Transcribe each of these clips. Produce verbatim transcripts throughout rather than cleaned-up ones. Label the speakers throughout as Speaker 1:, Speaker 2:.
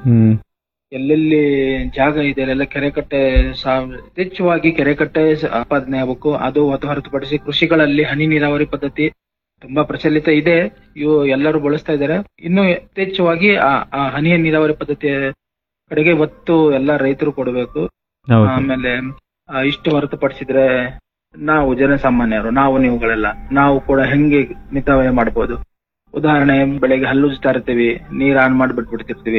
Speaker 1: ಹ್ಮ್
Speaker 2: ಎಲ್ಲೆಲ್ಲಿ ಜಾಗ ಇದೆ ಅಲ್ಲೆಲ್ಲ ಕೆರೆ ಕಟ್ಟೆ ಯಥೇಚ್ಛವಾಗಿ ಕೆರೆ ಕಟ್ಟೆ ಆಪಾದನೆ ಆಗಬೇಕು. ಅದು ಅದು ಹೊರತುಪಡಿಸಿ ಕೃಷಿಗಳಲ್ಲಿ ಹನಿ ನೀರಾವರಿ ಪದ್ಧತಿ ತುಂಬಾ ಪ್ರಚಲಿತ ಇದೆ, ಇವು ಎಲ್ಲರೂ ಬಳಸ್ತಾ ಇದ್ದಾರೆ. ಇನ್ನು ಯಥೇಚ್ಛವಾಗಿ ಆ ಆ ಹನಿ ನೀರಾವರಿ ಪದ್ಧತಿಯ ಕಡೆಗೆ ಒತ್ತು ಎಲ್ಲ ರೈತರು ಕೊಡಬೇಕು.
Speaker 1: ಹೌದು.
Speaker 2: ಆಮೇಲೆ ಆ, ಇಷ್ಟು ಹೊರತುಪಡಿಸಿದ್ರೆ ನಾವು ಜನಸಾಮಾನ್ಯರು, ನಾವು ನೀವುಗಳೆಲ್ಲ ನಾವು ಕೂಡ ಹೆಂಗೆ ಮಿತವ್ಯಯ ಮಾಡ್ಬೋದು. ಉದಾಹರಣೆ, ಬೆಳಗ್ಗೆ ಹಲ್ಲುಜ್ತಾ ಇರ್ತೀವಿ, ನೀರ್ ಆನ್ ಮಾಡಿ ಬಿಟ್ಬಿಡ್ತಿರ್ತೀವಿ.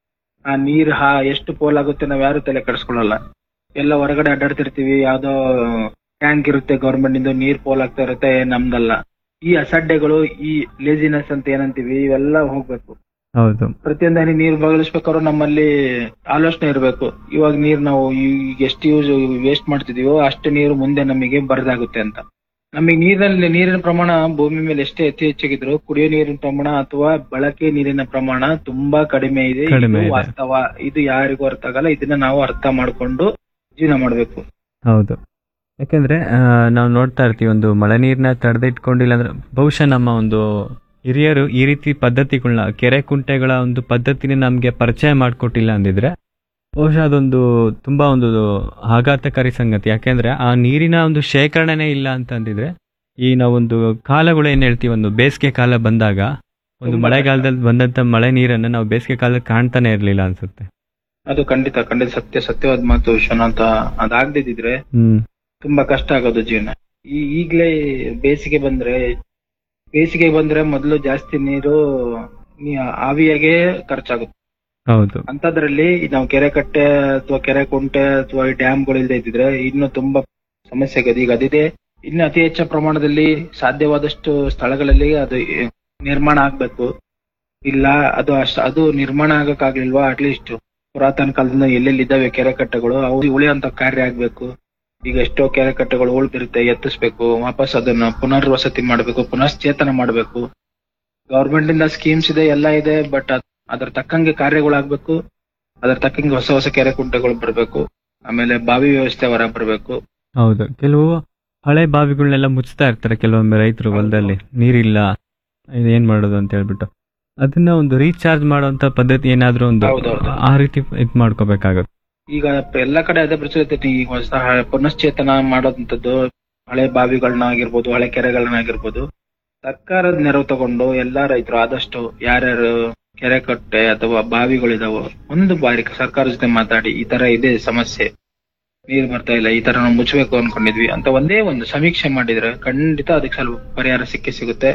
Speaker 2: ಆ ನೀರ್ ಹಾ ಎಷ್ಟು ಪೋಲ್ ಆಗುತ್ತೆ ನಾವ್ ಯಾರು ತಲೆ ಕೆಡಿಸ್ಕೊಳ್ಳಲ್ಲ. ಎಲ್ಲ ಹೊರಗಡೆ ಅಡ್ಡಾಡ್ತಿರ್ತೀವಿ, ಯಾವ್ದೋ ಟ್ಯಾಂಕ್ ಇರುತ್ತೆ ಗವರ್ಮೆಂಟ್ ಇಂದ, ನೀರ್ ಪೋಲ್ ಆಗ್ತಾ ಇರುತ್ತೆ, ನಮ್ದಲ್ಲ. ಈ ಅಸಡ್ಡೆಗಳು, ಈ ಲೇಜಿನೆಸ್ ಅಂತ ಏನಂತೀವಿ, ಇವೆಲ್ಲ ಹೋಗ್ಬೇಕು.
Speaker 1: ಹೌದು.
Speaker 2: ಪ್ರತಿಯೊಂದು ಹನಿ ನೀರ್ ಬದಲಿಸ್ಬೇಕಾದ್ರೂ ನಮ್ಮಲ್ಲಿ ಆಲೋಚನೆ ಇರಬೇಕು. ಇವಾಗ ನೀರ್ ನಾವು ಈಗ ಎಷ್ಟು ಯೂಸ್ ವೇಸ್ಟ್ ಮಾಡ್ತಿದೀವೋ ಅಷ್ಟು ನೀರು ಮುಂದೆ ನಮಗೆ ಬರದಾಗುತ್ತೆ ಅಂತ. ನಮಗೆ ನೀರಿನಲ್ಲಿ ನೀರಿನ ಪ್ರಮಾಣ ಭೂಮಿ ಮೇಲೆ ಎಷ್ಟೇ ಅತಿ ಹೆಚ್ಚಾಗಿದ್ರು ಕುಡಿಯೋ ನೀರಿನ ಪ್ರಮಾಣ ಅಥವಾ ಬಳಕೆ ನೀರಿನ ಪ್ರಮಾಣ ತುಂಬಾ ಕಡಿಮೆ ಇದೆ.
Speaker 1: ಕಡಿಮೆ
Speaker 2: ಇದು
Speaker 1: ಇದೆ.
Speaker 2: ವಾಸ್ತವ, ಇದು ಯಾರಿಗೂ ಅರ್ಥ ಆಗಲ್ಲ. ಇದನ್ನ ನಾವು ಅರ್ಥ ಮಾಡ್ಕೊಂಡು ಜೀವನ ಮಾಡ್ಬೇಕು.
Speaker 1: ಹೌದು. ಯಾಕೆಂದ್ರೆ ಆ, ನಾವು ನೋಡ್ತಾ ಇರ್ತೀವಿ, ಒಂದು ಮಳೆ ನೀರನ್ನ ತಡೆದಿಟ್ಕೊಂಡಿಲ್ಲ ಅಂದ್ರೆ ಬಹುಶಃ ನಮ್ಮ ಒಂದು ಹಿರಿಯರು ಈ ರೀತಿ ಪದ್ಧತಿಗಳನ್ನ, ಕೆರೆ ಕುಂಟೆಗಳ ಒಂದು ಪದ್ಧತಿನ ನಮಗೆ ಪರಿಚಯ ಮಾಡಿಕೊಟ್ಟಿಲ್ಲ ಅಂದಿದ್ರೆ ಬಹುಶಃ ಅದೊಂದು ತುಂಬಾ ಒಂದು ಆಘಾತಕಾರಿ ಸಂಗತಿ. ಯಾಕೆಂದ್ರೆ ಆ ನೀರಿನ ಒಂದು ಶೇಖರಣೆನೇ ಇಲ್ಲ ಅಂತಂದಿದ್ರೆ ಈ ನಾವೊಂದು ಕಾಲಗಳು ಏನ್ ಹೇಳ್ತೀವಿ, ಒಂದು ಬೇಸಿಗೆ ಕಾಲ ಬಂದಾಗ ಒಂದು
Speaker 2: ತುಂಬಾ
Speaker 1: ಮಳೆಗಾಲದಲ್ಲಿ ಬಂದಂತ ಮಳೆ ನೀರನ್ನ ನಾವು ಬೇಸಿಗೆ ಕಾಲದಲ್ಲಿ ಕಾಣ್ತಾನೆ ಇರ್ಲಿಲ್ಲ ಅನ್ಸುತ್ತೆ.
Speaker 2: ಅದು ಖಂಡಿತ ಖಂಡಿತ ಸತ್ಯ ಸತ್ಯವಾದ ಮಾತು ವಿಶ್ವನಾಥ. ಅದಾಗದಿದ್ರೆ
Speaker 1: ಹ್ಮ್
Speaker 2: ತುಂಬಾ ಕಷ್ಟ ಆಗೋದು ಜೀವನ. ಈ ಈಗ್ಲೇ ಬೇಸಿಗೆ ಬಂದ್ರೆ ಬೇಸಿಗೆ ಬಂದ್ರೆ ಮೊದಲು ಜಾಸ್ತಿ ನೀರು ನೀ- ಆವಿಯಾಗೆ ಖರ್ಚಾಗುತ್ತೆ.
Speaker 1: ಹೌದು.
Speaker 2: ಅಂತದ್ರಲ್ಲಿ ನಾವು ಕೆರೆ ಕಟ್ಟೆ ಅಥವಾ ಕೆರೆ ಕುಂಟೆ ಅಥವಾ ಡ್ಯಾಮ್ಗಳು ಇಲ್ಲದೆ ಇದ್ದಿದ್ರೆ ಇನ್ನು ತುಂಬಾ ಸಮಸ್ಯೆ ಆಗಿದೆ. ಈಗ ಅದಿದೆ, ಇನ್ನು ಅತಿ ಹೆಚ್ಚು ಪ್ರಮಾಣದಲ್ಲಿ ಸಾಧ್ಯವಾದಷ್ಟು ಸ್ಥಳಗಳಲ್ಲಿ ಅದು ನಿರ್ಮಾಣ ಆಗ್ಬೇಕು. ಇಲ್ಲ ಅದು ಅಷ್ಟ ಅದು ನಿರ್ಮಾಣ ಆಗಕ್ಕಾಗ್ಲಿಲ್ವಾ, ಅಟ್ಲೀಸ್ಟ್ ಪುರಾತನ ಕಾಲದಿಂದ ಎಲ್ಲೆಲ್ಲಿ ಇದ್ದಾವೆ ಕೆರೆ ಕಟ್ಟೆಗಳು ಅವು ಉಳಿಯುವಂತ ಕಾರ್ಯ ಆಗ್ಬೇಕು. ಈಗ ಎಷ್ಟೋ ಕೆರೆ ಕಟ್ಟೆಗಳು ಉಳಿದಿರುತ್ತೆ, ಎತ್ತಿಸ್ಬೇಕು, ವಾಪಸ್ ಅದನ್ನ ಪುನರ್ವಸತಿ ಮಾಡ್ಬೇಕು, ಪುನಶ್ಚೇತನ ಮಾಡ್ಬೇಕು. ಗವರ್ಮೆಂಟ್ ಇಂದ ಸ್ಕೀಮ್ಸ್ ಇದೆ, ಎಲ್ಲ ಇದೆ, ಬಟ್ ಅದ್ರ ತಕ್ಕಂಗೆ ಕಾರ್ಯಗಳಾಗ್ಬೇಕು. ಅದ್ರ ತಕ್ಕಂಗೆ ಹೊಸ ಹೊಸ ಕೆರೆ ಕುಂಟೆಗಳು ಬರ್ಬೇಕು. ಆಮೇಲೆ ಬಾವಿ ವ್ಯವಸ್ಥೆ ಹೊರ ಬರ್ಬೇಕು.
Speaker 1: ಹೌದು. ಕೆಲವು ಹಳೆ ಬಾವಿಗಳನ್ನೆಲ್ಲ ಮುಚ್ತಾ ಇರ್ತಾರೆ ಕೆಲವೊಮ್ಮೆ ರೈತರು ಹೊಲದಲ್ಲಿ, ನೀರಿಲ್ಲ, ಇದು ಏನ್ ಮಾಡೋದು ಅಂತ ಹೇಳ್ಬಿಟ್ಟು ಅದನ್ನ ಒಂದು ರೀಚಾರ್ಜ್ ಮಾಡುವಂತ ಪದ್ಧತಿ ಏನಾದ್ರೂ ಒಂದು
Speaker 2: ಹೌದೌದು.
Speaker 1: ಆ ರೀತಿ ಇದ್ ಮಾಡ್ಕೋಬೇಕಾಗುತ್ತೆ.
Speaker 2: ಈಗ ಎಲ್ಲ ಕಡೆ ಅದೇ ಪ್ರಚಲಿತ ಐತಿ. ಈಗ ಹೊಸ ಹ- ಪುನಶ್ಚೇತನ ಮಾಡೋದಂಥದ್ದು ಹಳೆ ಬಾವಿಗಳನ್ನ ಆಗಿರ್ಬೋದು, ಹಳೆ ಕೆರೆಗಳನ್ನ ಆಗಿರ್ಬೋದು, ಸರ್ಕಾರದ ನೆರವು ತಗೊಂಡು ಎಲ್ಲಾ ರೈತರು ಆದಷ್ಟು ಯಾರ್ಯಾರು ಕೆರೆ ಕಟ್ಟೆ ಅಥವಾ ಬಾವಿಗಳಿದಾವೋ ಒಂದು ಬಾರಿ ಸರ್ಕಾರದ ಜೊತೆ ಮಾತಾಡಿ, ಈ ತರ ಇದೆ ಸಮಸ್ಯೆ, ನೀರ್ ಬರ್ತಾ ಇಲ್ಲ, ಈ ತರ ನಾವು ಮುಚ್ಚಬೇಕು ಅನ್ಕೊಂಡಿದ್ವಿ ಅಂತ ಒಂದೇ ಒಂದು ಸಮೀಕ್ಷೆ ಮಾಡಿದ್ರೆ ಖಂಡಿತ ಅದಕ್ಕೆ ಸ್ವಲ್ಪ ಪರಿಹಾರ ಸಿಕ್ಕೇ ಸಿಗುತ್ತೆ.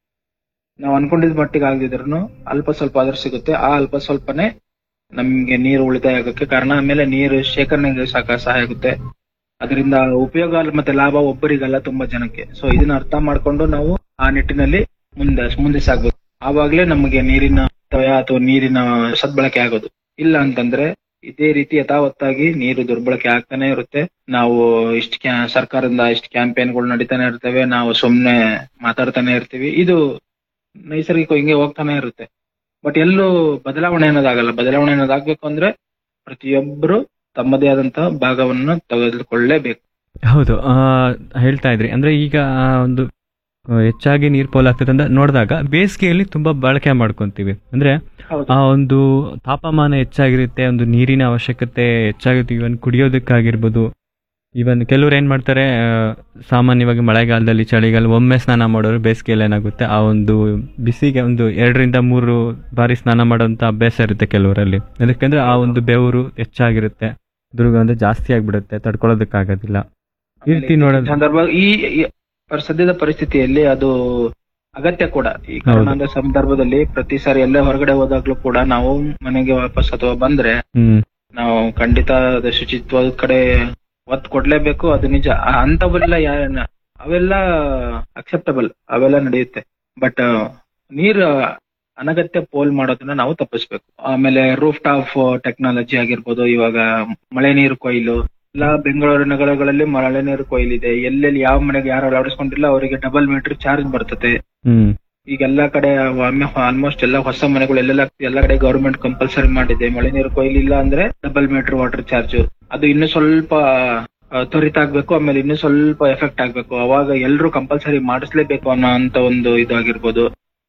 Speaker 2: ನಾವು ಅನ್ಕೊಂಡಿದ್ ಮಟ್ಟಿಗೆ ಆಗದಿದ್ರು ಅಲ್ಪ ಸ್ವಲ್ಪ ಆದ್ರೂ ಸಿಗುತ್ತೆ. ಆ ಅಲ್ಪ ಸ್ವಲ್ಪನೇ ನಮ್ಗೆ ನೀರು ಉಳಿತಾಯ ಆಗೋಕ್ಕೆ ಕಾರಣ. ಆಮೇಲೆ ನೀರು ಶೇಖರಣೆಗೆ ಸಾಕ ಸಹಾಯ ಆಗುತ್ತೆ. ಅದರಿಂದ ಉಪಯೋಗ ಅಲ್ಲ ಮತ್ತೆ ಲಾಭ ಒಬ್ಬರಿಗಲ್ಲ, ತುಂಬಾ ಜನಕ್ಕೆ. ಸೊ ಇದನ್ನ ಅರ್ಥ ಮಾಡ್ಕೊಂಡು ನಾವು ಆ ನಿಟ್ಟಿನಲ್ಲಿ ಮುಂದೆ ಮುಂದೆ ಸಾಗ್ಬೇಕು. ಆವಾಗ್ಲೇ ನಮಗೆ ನೀರಿನ ವ್ಯಯ ಅಥವಾ ನೀರಿನ ಸದ್ಬಳಕೆ ಆಗೋದು. ಇಲ್ಲ ಅಂತಂದ್ರೆ ಇದೇ ರೀತಿ ಯಥಾವತ್ತಾಗಿ ನೀರು ದುರ್ಬಳಕೆ ಆಗ್ತಾನೆ ಇರುತ್ತೆ. ನಾವು ಇಷ್ಟ ಸರ್ಕಾರದಿಂದ ಇಷ್ಟ ಕ್ಯಾಂಪೇನ್ಗಳು ನಡೀತಾನೆ ಇರ್ತವೆ, ನಾವು ಸುಮ್ನೆ ಮಾತಾಡ್ತಾನೆ ಇರ್ತೀವಿ. ಇದು ನೈಸರ್ಗಿಕ ಹಿಂಗೆ ಹೋಗ್ತಾನೆ ಇರುತ್ತೆ. ಬಟ್ ಎಲ್ಲೂ ಬದಲಾವಣೆ ಅನ್ನೋದಾಗಲ್ಲ. ಬದಲಾವಣೆ ಅನ್ನೋದಾಗ್ಬೇಕು ಅಂದ್ರೆ ಪ್ರತಿಯೊಬ್ಬರು ತಮ್ಮದೇ ಆದಂತಹ ಭಾಗವನ್ನು ತೆಗೆದುಕೊಳ್ಳಲೇಬೇಕು.
Speaker 1: ಹೌದು. ಆ, ಹೇಳ್ತಾ ಇದ್ರಿ ಅಂದ್ರೆ ಈಗ ಆ ಒಂದು ಆ, ಹೆಚ್ಚಾಗಿ ನೀರ್ ಪೋಲ್ ಆಗ್ತದೆ ಅಂತ ನೋಡಿದಾಗ ಬೇಸಿಗೆಯಲ್ಲಿ ತುಂಬಾ ಬಳಕೆ ಮಾಡ್ಕೊಂತೀವಿ. ಅಂದ್ರೆ
Speaker 2: ಹೌದು.
Speaker 1: ಆ ಒಂದು ತಾಪಮಾನ ಹೆಚ್ಚಾಗಿರುತ್ತೆ, ಒಂದು ನೀರಿನ ಅವಶ್ಯಕತೆ ಹೆಚ್ಚಾಗಿರುತ್ತೆ. ಇವನ್ ಕುಡಿಯೋದಕ್ಕಾಗಿರ್ಬೋದು. ಇವನ್ ಕೆಲವ್ರು ಏನ್ ಮಾಡ್ತಾರೆ, ಆ, ಸಾಮಾನ್ಯವಾಗಿ ಮಳೆಗಾಲದಲ್ಲಿ ಚಳಿಗಾಲ ಒಮ್ಮೆ ಸ್ನಾನ ಮಾಡೋರು, ಬೇಸಿಗೆಯಲ್ಲಿ ಏನಾಗುತ್ತೆ ಆ ಒಂದು ಬಿಸಿಗೆ ಒಂದು ಎರಡರಿಂದ ಮೂರು ಬಾರಿ ಸ್ನಾನ ಮಾಡೋಂಥ ಅಭ್ಯಾಸ ಇರುತ್ತೆ ಕೆಲವರಲ್ಲಿ. ಯಾಕಂದ್ರೆ ಆ ಒಂದು ಬೆವರು ಹೆಚ್ಚಾಗಿರುತ್ತೆ, ದುರ್ಗಂಧ ಜಾಸ್ತಿ ಆಗ್ಬಿಡುತ್ತೆ, ತಡ್ಕೊಳ್ಳೋದಕ್ಕಾಗೋದಿಲ್ಲ. ಈ ರೀತಿ ನೋಡೋದು
Speaker 2: ಸಂದರ್ಭ ಈ ಈ ಪರ್- ಸದ್ಯದ ಪರಿಸ್ಥಿತಿಯಲ್ಲಿ ಅದು ಅಗತ್ಯ ಕೂಡ. ಈ ಕರೋನಾದ ಸಂದರ್ಭದಲ್ಲಿ ಪ್ರತಿ ಸಾರಿ ಎಲ್ಲೇ ಹೊರಗಡೆ ಹೋದಾಗ್ಲೂ ಕೂಡ ನಾವು ಮನೆಗೆ ವಾಪಸ್ ಅಥವಾ ಬಂದ್ರೆ
Speaker 1: ಹ್ಮ್
Speaker 2: ನಾವು ಖಂಡಿತ ಅದು ಶುಚಿತ್ವದ ಕಡೆ ಒತ್ತು ಕೊಡ್ಲೇಬೇಕು. ಅದು ನಿಜ. ಆ ಅಂತವೆಲ್ಲ ಯಾ- ಅವೆಲ್ಲ ಅಕ್ಸೆಪ್ಟಬಲ್, ಅವೆಲ್ಲ ನಡೆಯುತ್ತೆ. ಬಟ್ ನೀರು ಅನಗತ್ಯ ಪೋಲ್ ಮಾಡೋದನ್ನ ನಾವು ತಪ್ಪಿಸ್ಬೇಕು. ಆಮೇಲೆ ರೂಫ್ ಟಾಪ್ ಟೆಕ್ನಾಲಜಿ ಆಗಿರ್ಬೋದು, ಇವಾಗ ಮಳೆ ನೀರು ಕೊಯ್ಲು ಎಲ್ಲ ಬೆಂಗಳೂರು ನಗರಗಳಲ್ಲಿ ಮಳೆ ನೀರು ಕೊಯ್ಲಿದೆ. ಎಲ್ಲೆಲ್ಲಿ ಯಾವ ಮನೆಗೆ ಯಾರು ಅಳವಡಿಸ್ಕೊಂಡಿಲ್ಲ ಅವರಿಗೆ ಡಬಲ್ ಮೀಟರ್ ಚಾರ್ಜ್ ಬರ್ತದೆ.
Speaker 1: ಹ್ಮ್
Speaker 2: ಈಗ ಎಲ್ಲಾ ಕಡೆ ಆಲ್ಮೋಸ್ಟ್ ಎಲ್ಲ ಹೊಸ ಮನೆಗಳು ಎಲ್ಲೆಲ್ಲ ಎಲ್ಲ ಕಡೆ ಗವರ್ಮೆಂಟ್ ಕಂಪಲ್ಸರಿ ಮಾಡಿದೆ. ಮಳೆ ನೀರು ಕೊಯ್ಲಿಲ್ಲ ಅಂದ್ರೆ ಡಬಲ್ ಮೀಟರ್ ವಾಟರ್ ಚಾರ್ಜ್. ಅದು ಇನ್ನು ಸ್ವಲ್ಪ ಆ, ತ್ವರಿತ ಆಗ್ಬೇಕು. ಆಮೇಲೆ ಇನ್ನು ಸ್ವಲ್ಪ ಎಫೆಕ್ಟ್ ಆಗ್ಬೇಕು. ಅವಾಗ ಎಲ್ರು ಕಂಪಲ್ಸರಿ ಮಾಡಿಸ್ಲೇಬೇಕು ಅನ್ನೋ ಅಂತ ಒಂದು ಇದಾಗಿರ್ಬೋದು.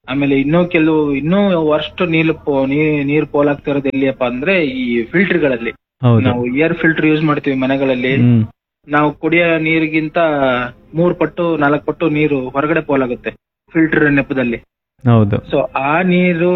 Speaker 2: ಆಮೇಲೆ ಇನ್ನೂ ಕೆಲವು ಇನ್ನೂ ವರ್ಸ್ಟ್ ನೀರು ಪೋ- ನೀ- ನೀರ್ ಪೋಲಾಗ್ತಿರೋದು ಎಲ್ಲಿಯಪ್ಪ ಅಂದ್ರೆ ಈ ಫಿಲ್ಟರ್ಗಳಲ್ಲಿ.
Speaker 1: ಹೌದು.
Speaker 2: ನಾವು ಏರ್ ಫಿಲ್ಟರ್ ಯೂಸ್ ಮಾಡ್ತೀವಿ ಮನೆಗಳಲ್ಲಿ.
Speaker 1: ಹ್ಮ್
Speaker 2: ನಾವು ಕುಡಿಯೋ ನೀರಿಗಿಂತ ಮೂರ್ ಪಟ್ಟು ನಾಲ್ಕು ಪಟ್ಟು ನೀರು ಹೊರಗಡೆ ಪೋಲಾಗುತ್ತೆ ಫಿಲ್ಟರ್ ನೆಪದಲ್ಲಿ.
Speaker 1: ಹೌದು.
Speaker 2: ಸೊ ಆ ನೀರು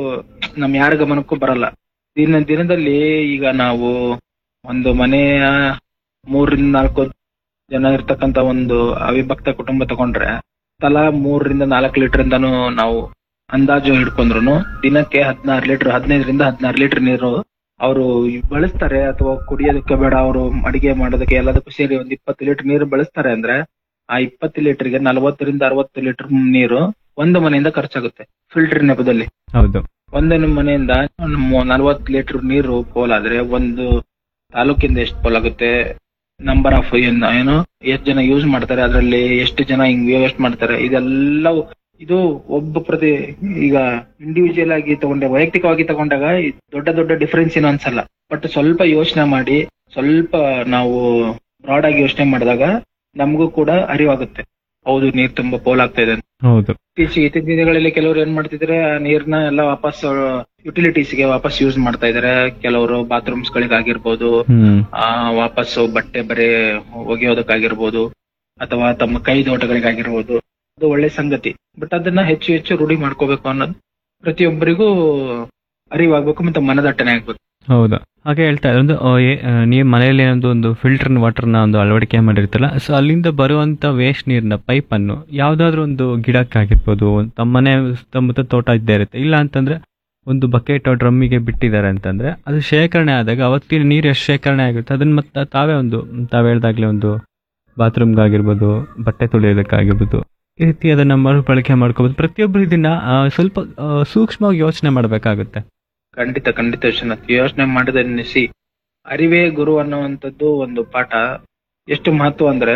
Speaker 2: ನಮ್ ಯಾರ ಗಮನಕ್ಕೂ ಬರಲ್ಲ. ದಿನ ದಿನದಲ್ಲಿ ಈಗ ನಾವು ಒಂದು ಮನೆಯ ಮೂರರಿಂದ ನಾಲ್ಕು ಜನ ಇರ್ತಕ್ಕಂತ ಒಂದು ಅವಿಭಕ್ತ ಕುಟುಂಬ ತಗೊಂಡ್ರೆ ತಲಾ ಮೂರರಿಂದ ನಾಲ್ಕು ಲೀಟರ್ ಇಂದಾನು ನಾವು ಅಂದಾಜು ಹಿಡ್ಕೊಂಡ್ರು ದಿನಕ್ಕೆ ಹದಿನಾರು ಲೀಟರ್ ಹದಿನೈದರಿಂದ ಹದಿನಾರು ಲೀಟರ್ ನೀರು ಅವರು ಬಳಸ್ತಾರೆ. ಅಥವಾ ಕುಡಿಯೋದಕ್ಕೆ ಬೇಡ, ಅವರು ಅಡಿಗೆ ಮಾಡೋದಕ್ಕೆ ಎಲ್ಲದಕ್ಕೂ ಸೇರಿ ಒಂದ್ ಇಪ್ಪತ್ತು ಲೀಟರ್ ನೀರು ಬಳಸ್ತಾರೆ ಅಂದ್ರೆ ಆ ಇಪ್ಪತ್ತು ಲೀಟರ್ಗೆ ನಲವತ್ತರಿಂದ ಅರವತ್ತು ಲೀಟರ್ ನೀರು ಒಂದು ಮನೆಯಿಂದ ಖರ್ಚಾಗುತ್ತೆ ಫಿಲ್ಟರ್ ನೆಪದಲ್ಲಿ.
Speaker 1: ಹೌದು.
Speaker 2: ಒಂದೊಂದು ಮನೆಯಿಂದ ನಲವತ್ತು ಲೀಟರ್ ನೀರು ಪೋಲಾದ್ರೆ ಒಂದು ತಾಲೂಕಿಂದ ಎಷ್ಟು ಪೋಲಾಗುತ್ತೆ, ನಂಬರ್ ಆಫ್ ಏನು ಎಷ್ಟು ಜನ ಯೂಸ್ ಮಾಡ್ತಾರೆ, ಅದರಲ್ಲಿ ಎಷ್ಟು ಜನ ಹಿಂಗ್ ವೇಸ್ಟ್ ಮಾಡ್ತಾರೆ, ಇದೆಲ್ಲ ಇದು ಒಬ್ಬ ಪ್ರತಿ ಈಗ ಇಂಡಿವಿಜುವಲ್ ಆಗಿ ತಗೊಂಡೆ ವೈಯಕ್ತಿಕವಾಗಿ ತಗೊಂಡಾಗ ಈ ದೊಡ್ಡ ದೊಡ್ಡ ಡಿಫರೆನ್ಸ್ ಏನು ಅನ್ಸಲ್ಲ. ಬಟ್ ಸ್ವಲ್ಪ ಯೋಚನೆ ಮಾಡಿ ಸ್ವಲ್ಪ ನಾವು ಬ್ರಾಡ್ ಆಗಿ ಯೋಚನೆ ಮಾಡಿದಾಗ ನಮಗೂ ಕೂಡ ಅರಿವಾಗುತ್ತೆ, ಹೌದು ನೀರ್ ತುಂಬಾ ಪೋಲಾಗ್ತಾ ಇದೆ ಅಂತ.
Speaker 1: ಹೌದು.
Speaker 2: ಇತ್ತೀಚೆಗೆ ಇತ್ತೀಚಿನ ದಿನಗಳಲ್ಲಿ ಕೆಲವರು ಏನ್ ಮಾಡ್ತಿದ್ರೆ ಆ ನೀರ್ನ ಎಲ್ಲ ವಾಪಸ್ ಯುಟಿಲಿಟೀಸ್ ಗೆ ವಾಪಸ್ ಯೂಸ್ ಮಾಡ್ತಾ ಇದಾರೆ. ಕೆಲವರು ಬಾತ್ರೂಮ್ಸ್ ಗಳಿಗಾಗಿರ್ಬೋದು,
Speaker 1: ಹ್ಮ್
Speaker 2: ಆ ವಾಪಸ್ ಬಟ್ಟೆ ಬರೆ ಒಗೆಯೋದಕ್ಕಾಗಿರ್ಬೋದು, ಅಥವಾ ತಮ್ಮ ಕೈ ತೋಟಗಳಿಗಾಗಿರ್ಬೋದು. ಅದು ಒಳ್ಳೆ ಸಂಗತಿ. ಬಟ್ ಅದನ್ನ ಹೆಚ್ಚು ಹೆಚ್ಚು ರೂಢಿ ಮಾಡ್ಕೋಬೇಕು ಅನ್ನೋದು ಪ್ರತಿಯೊಬ್ಬರಿಗೂ ಅರಿವಾಗ್ಬೇಕು ಮತ್ತೆ ಮನದಟ್ಟನೆ ಆಗ್ಬೇಕು.
Speaker 1: ಹೌದು. ಹಾಗೆ ಹೇಳ್ತಾ ಇದ್ರೆ ಒಂದು ಆ, ಏ- ಆ, ನೀವು ಮನೆಯಲ್ಲಿ ಏನೊಂದು ಒಂದು ಫಿಲ್ಟರ್ ವಾಟರ್ನ ಒಂದು ಅಳವಡಿಕೆ ಮಾಡಿರ್ತೀರಲ್ಲ, ಸೊ ಅಲ್ಲಿಂದ ಬರುವಂತ ವೇಸ್ಟ್ ನೀರಿನ ಪೈಪ್ ಅನ್ನು ಯಾವ್ದಾದ್ರು ಒಂದು ಗಿಡಕ್ಕಾಗಿರ್ಬೋದು, ಒಂದು ತಮ್ಮ ಮನೆ ಸುತ್ತಮುತ್ತ ತೋಟ ಇದ್ದೇ ಇರುತ್ತೆ, ಇಲ್ಲ ಅಂತಂದ್ರೆ ಒಂದು ಬಕೆಟ್ ಡ್ರಮ್ಮಿಗೆ ಬಿಟ್ಟಿದ್ದಾರೆ ಅಂತಂದ್ರೆ ಅದು ಶೇಖರಣೆ ಆದಾಗ ಅವತ್ತಿನ ನೀರು ಎಷ್ಟು ಶೇಖರಣೆ ಆಗುತ್ತೆ ಅದನ್ನ ಮತ್ತೆ ತಾವೇ ಒಂದು ತಾವು ಹೇಳ್ದಾಗ್ಲೇ ಒಂದು ಬಾತ್ರೂಮ್ಗಾಗಿರ್ಬೋದು, ಬಟ್ಟೆ ತೊಳೆಯೋದಕ್ಕಾಗಿರ್ಬೋದು, ಈ ರೀತಿ ಅದನ್ನ ಮರುಬಳಕೆ ಮಾಡ್ಕೋಬಹುದು. ಪ್ರತಿಯೊಬ್ಬರು ಇದನ್ನ ಆ, ಸ್ವಲ್ಪ ಆ, ಸೂಕ್ಷ್ಮವಾಗಿ ಯೋಚನೆ ಮಾಡಬೇಕಾಗುತ್ತೆ.
Speaker 2: ಖಂಡಿತ ಖಂಡಿತ ವಿಶ್ವನಾಥ್, ಯೋಚನೆ ಮಾಡಿದ ನಿಸಿ ಅರಿವೇ ಗುರು ಅನ್ನುವಂಥದ್ದು ಒಂದು ಪಾಠ ಎಷ್ಟು ಮಹತ್ವ ಅಂದ್ರೆ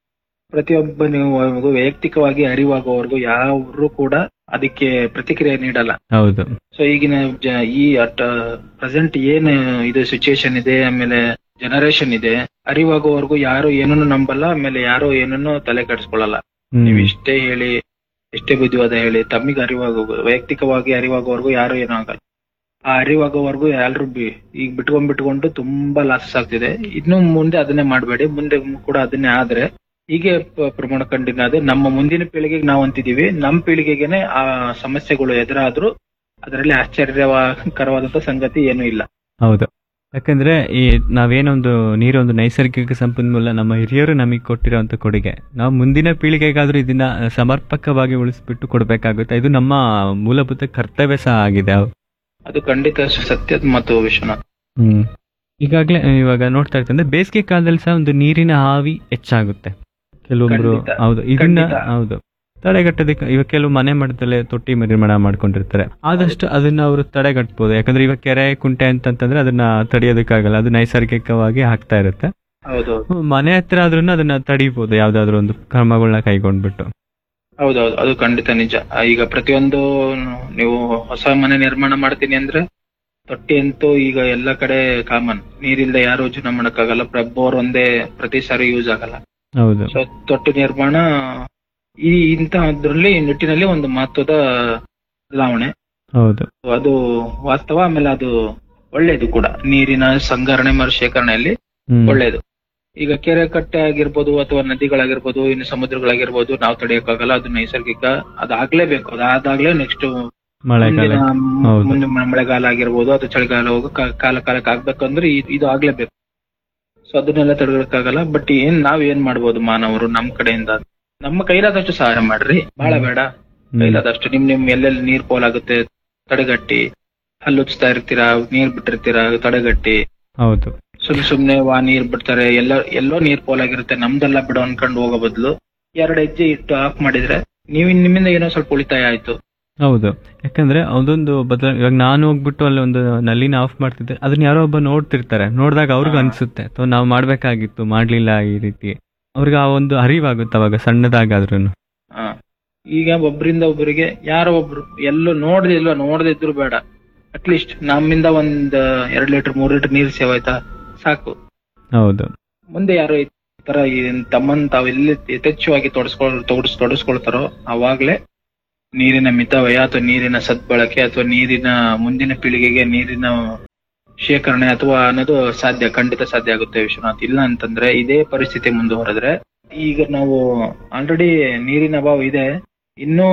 Speaker 2: ಪ್ರತಿಯೊಬ್ಬನಿಗೂ ವೈಯಕ್ತಿಕವಾಗಿ ಅರಿವಾಗುವವರೆಗೂ ಯಾರು ಕೂಡ ಅದಕ್ಕೆ ಪ್ರತಿಕ್ರಿಯೆ ನೀಡಲ್ಲ.
Speaker 1: ಹೌದು.
Speaker 2: ಸೊ ಈಗಿನ ಜ- ಈ ಅಟ್ ಪ್ರೆಸೆಂಟ್ ಏನ್ ಇದು ಸಿಚುಯೇಷನ್ ಇದೆ, ಆಮೇಲೆ ಜನರೇಷನ್ ಇದೆ, ಅರಿವಾಗುವವರೆಗೂ ಯಾರು ಏನನ್ನು ನಂಬಲ್ಲ, ಆಮೇಲೆ ಯಾರು ಏನನ್ನು ತಲೆ ಕೆಡಿಸ್ಕೊಳ್ಳಲ್ಲ.
Speaker 1: ಹ್ಮ್.
Speaker 2: ನೀವು ಇಷ್ಟೇ ಹೇಳಿ ಎಷ್ಟೇ ಬುದ್ಧಿವಾದ ಹೇಳಿ ತಮ್ಮಿಗೆ ಅರಿವಾಗೋ ವೈಯಕ್ತಿಕವಾಗಿ ಅರಿವಾಗುವವರೆಗೂ ಯಾರು ಏನೂ ಆಗಲ್ಲ. ಆ ಅರಿವಾಗೋವರೆಗೂ ಎಲ್ರು ಬಿ- ಈಗ ಬಿಟ್ಕೊಂಡ್ ಬಿಟ್ಕೊಂಡು ತುಂಬಾ ಲಾಸಸ್ ಆಗ್ತಿದೆ. ಇನ್ನು ಮುಂದೆ ಅದನ್ನೇ ಮಾಡಬೇಡಿ, ಮುಂದೆ ಕೂಡ ಅದನ್ನೇ ಆದ್ರೆ ಹೀಗೆ ಪ- ಪ್ರಮಾಣ ಕಂಟಿನ್ಯೂ ಆದ್ರೆ ನಮ್ಮ ಮುಂದಿನ ಪೀಳಿಗೆಗೆ ನಾವು ಅಂತಿದೀವಿ, ನಮ್ಮ ಪೀಳಿಗೆಗೆನೆ ಆ ಸಮಸ್ಯೆಗಳು ಎದುರಾದ್ರೂ ಅದರಲ್ಲಿ ಆಶ್ಚರ್ಯಕರವಾದಂತ ಸಂಗತಿ ಏನೂ ಇಲ್ಲ.
Speaker 1: ಹೌದು. ಯಾಕಂದ್ರೆ ಈ ನಾವೇನೊಂದು ನೀರೊಂದು ನೈಸರ್ಗಿಕ ಸಂಪನ್ಮೂಲ, ನಮ್ಮ ಹಿರಿಯರು ನಮಗೆ ಕೊಟ್ಟಿರುವಂತ ಕೊಡುಗೆ, ನಾವು ಮುಂದಿನ ಪೀಳಿಗೆಗಾದ್ರೂ ಇದನ್ನ ಸಮರ್ಪಕವಾಗಿ ಉಳಿಸ್ಬಿಟ್ಟು ಕೊಡ್ಬೇಕಾಗುತ್ತೆ. ಇದು ನಮ್ಮ ಮೂಲಭೂತ ಕರ್ತವ್ಯ ಸಹ ಆಗಿದೆ.
Speaker 2: ಅದು ಖಂಡಿತ ಸತ್ಯದ ಮತ್ತು ವಿಶ್ವನಾಥ್.
Speaker 1: ಹ್ಮ್. ಈಗಾಗ್ಲೇ ಇವಾಗ ನೋಡ್ತಾ ಇರ್ತಂದ್ರೆ ಬೇಸಿಗೆ ಕಾಲದಲ್ಲಿ ಸಹ ಒಂದು ನೀರಿನ ಹಾವಿ ಹೆಚ್ಚಾಗುತ್ತೆ ಕೆಲವೊಬ್ರು.
Speaker 2: ಖಂಡಿತ.
Speaker 1: ಹೌದು. ಇದನ್ನ
Speaker 2: ಖಂಡಿತ.
Speaker 1: ಹೌದು ತಡೆಗಟ್ಟೋದಕ್ಕೆ ಇವಾಗ ಕೆಲವು ಮನೆ ಮಟ್ಟದಲ್ಲೇ ತೊಟ್ಟಿ ನಿರ್ಮಾಣ ಮಾಡ್ಕೊಂಡಿರ್ತಾರೆ. ಆದಷ್ಟು ಅದನ್ನ ಅವರು ತಡೆಗಟ್ಬೋದು. ಯಾಕಂದ್ರೆ ಇವಾಗ ಕೆರೆ ಕುಂಟೆ ಅಂತಂತಂದ್ರೆ ಅದನ್ನ ತಡೆಯೋದಕ್ಕಾಗಲ್ಲ, ಅದು ನೈಸರ್ಗಿಕವಾಗಿ ಆಗ್ತಾ ಇರುತ್ತೆ.
Speaker 2: ಹೌದು
Speaker 1: ಹ್ಮ್, ಮನೆ ಹತ್ರ ಆದ್ರೂ ಅದನ್ನ ತಡಿಬಹುದು ಯಾವ್ದಾದ್ರು ಒಂದು ಕ್ರಮಗಳನ್ನ ಕೈಗೊಂಡ್ಬಿಟ್ಟು.
Speaker 2: ಹೌದೌದು, ಅದು ಖಂಡಿತ ನಿಜ. ಆ, ಈಗ ಪ್ರತಿಯೊಂದು ನೀವು ಹೊಸ ಮನೆ ನಿರ್ಮಾಣ ಮಾಡ್ತೀನಿ ಅಂದ್ರೆ ತೊಟ್ಟಿ ಅಂತೂ ಈಗ ಎಲ್ಲ ಕಡೆ ಕಾಮನ್. ನೀರಿಲ್ದ ಯಾರು ಜೀವನ ಮಾಡಕ್ಕಾಗಲ್ಲ. ಬೋರ್ ಒಂದೇ ಪ್ರತಿ ಸಾರಿ ಯೂಸ್ ಆಗಲ್ಲ.
Speaker 1: ಹೌದು.
Speaker 2: ಸೊ ತೊಟ್ಟಿ ನಿರ್ಮಾಣ ಈ ಇಂತಹದ್ರಲ್ಲಿ ನಿಟ್ಟಿನಲ್ಲಿ ಒಂದು ಮಹತ್ವದ ಬದಲಾವಣೆ.
Speaker 1: ಹೌದು.
Speaker 2: ಅದು ವಾಸ್ತವ. ಆಮೇಲೆ ಅದು ಒಳ್ಳೇದು ಕೂಡ, ನೀರಿನ ಸಂಗ್ರಹಣೆ ಮರು ಶೇಖರಣೆಯಲ್ಲಿ
Speaker 1: ಹ್ಮ್.
Speaker 2: ಒಳ್ಳೇದು. ಈಗ ಕೆರೆ ಕಟ್ಟೆ ಆಗಿರ್ಬೋದು ಅಥವಾ ನದಿಗಳಾಗಿರ್ಬೋದು, ಇನ್ನು ಸಮುದ್ರಗಳಾಗಿರ್ಬೋದು, ನಾವು ತಡೆಯಕ್ಕಾಗಲ್ಲ, ಅದು ನೈಸರ್ಗಿಕ, ಅದಾಗ್ಲೇಬೇಕು. ಅದಾದಾಗ್ಲೇ ನೆಕ್ಸ್ಟ್
Speaker 1: ಮಳೆಗಾಲ. ಹೌದು.
Speaker 2: ಮುಂದೆ ಮಳೆಗಾಲ ಆಗಿರ್ಬೋದು ಅಥವಾ ಚಳಿಗಾಲ ಹೋಗೋ ಕಾ- ಕಾಲ ಕಾಲಕ್ಕೆ ಆಗ್ಬೇಕಂದ್ರೆ ಇದ್- ಇದು ಆಗ್ಲೇಬೇಕು. ಸೊ ಅದನ್ನೆಲ್ಲ ತಡೆಯಕ್ಕಾಗಲ್ಲ. ಬಟ್ ಏನ್ ನಾವ್ ಏನ್ ಮಾಡ್ಬೋದು ಮಾನವರು ನಮ್ ಕಡೆಯಿಂದ? ನಮ್ಮ ಕೈಲಾದಷ್ಟು ಸಹಾಯ ಮಾಡ್ರಿ, ಬಹಳ ಬೇಡ,
Speaker 1: ಹ್ಮ್.
Speaker 2: ಕೈಲಾದಷ್ಟು. ನಿಮ್ ನಿಮ್ ಎಲ್ಲೆಲ್ಲಿ ನೀರ್ ಪೋಲಾಗುತ್ತೆ ತಡೆಗಟ್ಟಿ, ಹಲ್ಲುಚ್ತಾ ಇರ್ತೀರಾ, ನೀರ್ ಬಿಟ್ಟಿರ್ತೀರಾ, ತಡೆಗಟ್ಟಿ.
Speaker 1: ಹೌದು.
Speaker 2: ಸುಮ್ ಸುಮ್ನೆ ವಾ ನೀರ್ ಬಿಡ್ತಾರೆ, ಎಲ್ಲ ಎಲ್ಲೋ ನೀರ್ ಪೋಲಾಗಿರುತ್ತೆ, ನಮ್ದೆಲ್ಲ ಬಿಡು ಅನ್ಕೊಂಡು ಹೋಗೋ ಬದಲು ಎರಡು ಹೆಜ್ಜೆ ಇಟ್ಟು ಆಫ್ ಮಾಡಿದ್ರೆ ನೀವು ನಿಮ್ಮಿಂದ ಏನೋ ಸ್ವಲ್ಪ ಉಳಿತಾಯ ಆಯ್ತು.
Speaker 1: ಹೌದು. ಯಾಕಂದ್ರೆ ಅದೊಂದು ಬದಲ ಇವಾಗ ನಾನು ಹೋಗ್ಬಿಟ್ಟು ಅಲ್ಲಿ ಒಂದು ನಲ್ಲಿನ ಆಫ್ ಮಾಡ್ತಿದ್ದೆ, ಅದನ್ನ ಯಾರೋ ಒಬ್ಬ ನೋಡ್ತಿರ್ತಾರೆ. ನೋಡಿದಾಗ ಅವ್ರಿಗೂ
Speaker 2: ಹಾ.
Speaker 1: ಅನ್ಸುತ್ತೆ ಅಥವಾ ನಾವು ಮಾಡ್ಬೇಕಾಗಿತ್ತು, ಮಾಡ್ಲಿಲ್ಲ, ಈ ರೀತಿ ಅವ್ರಿಗೆ ಆ ಒಂದು ಅರಿವಾಗುತ್ತೆ ಅವಾಗ ಸಣ್ಣದಾಗಾದ್ರೂ.
Speaker 2: ಹಾ, ಈಗ ಒಬ್ರಿಂದ ಒಬ್ಬರಿಗೆ ಯಾರೋ ಒಬ್ರು ಎಲ್ಲೋ ನೋಡ್ದಿಲ್ವ, ನೋಡ್ದಿದ್ರು ಬೇಡ, ಅಟ್ಲೀಸ್ಟ್ ನಮ್ಮಿಂದ ಒಂದ್ ಎರಡ್ ಲೀಟರ್ ಮೂರ್ ಲೀಟರ್ ನೀರ್ ಸೇವ್ ಆಯ್ತಾ ಸಾಕು.
Speaker 1: ಹೌದು.
Speaker 2: ಮುಂದೆ ಯಾರೋ ಈ ತರ ಈ ತಮ್ಮನ್ ತಾವ್ ಎಲ್ಲಿ ಯಥೇಚ್ಛವಾಗಿ ತೊಡಸ್ಕೊಳ್ ತೊಡಸ್ ತೊಡಸ್ಕೊಳ್ತಾರೋ ಅವಾಗ್ಲೇ ನೀರಿನ ಮಿತವ್ಯಯ ಅಥವಾ ನೀರಿನ ಸದ್ಬಳಕೆ ಅಥವಾ ನೀರಿನ ಮುಂದಿನ ಪೀಳಿಗೆಗೆ ನೀರಿನ ಶೇಖರಣೆ ಅಥವಾ ಅನ್ನೋದು ಸಾಧ್ಯ, ಖಂಡಿತ ಸಾಧ್ಯ ಆಗುತ್ತೆ ವಿಶ್ವನಾಥ್. ಇಲ್ಲ ಅಂತಂದ್ರೆ ಇದೇ ಪರಿಸ್ಥಿತಿ ಮುಂದುವರೆದ್ರೆ, ಈಗ ನಾವು ಆಲ್ರೆಡಿ ನೀರಿನ ಅಭಾವ ಇದೆ, ಇನ್ನೂ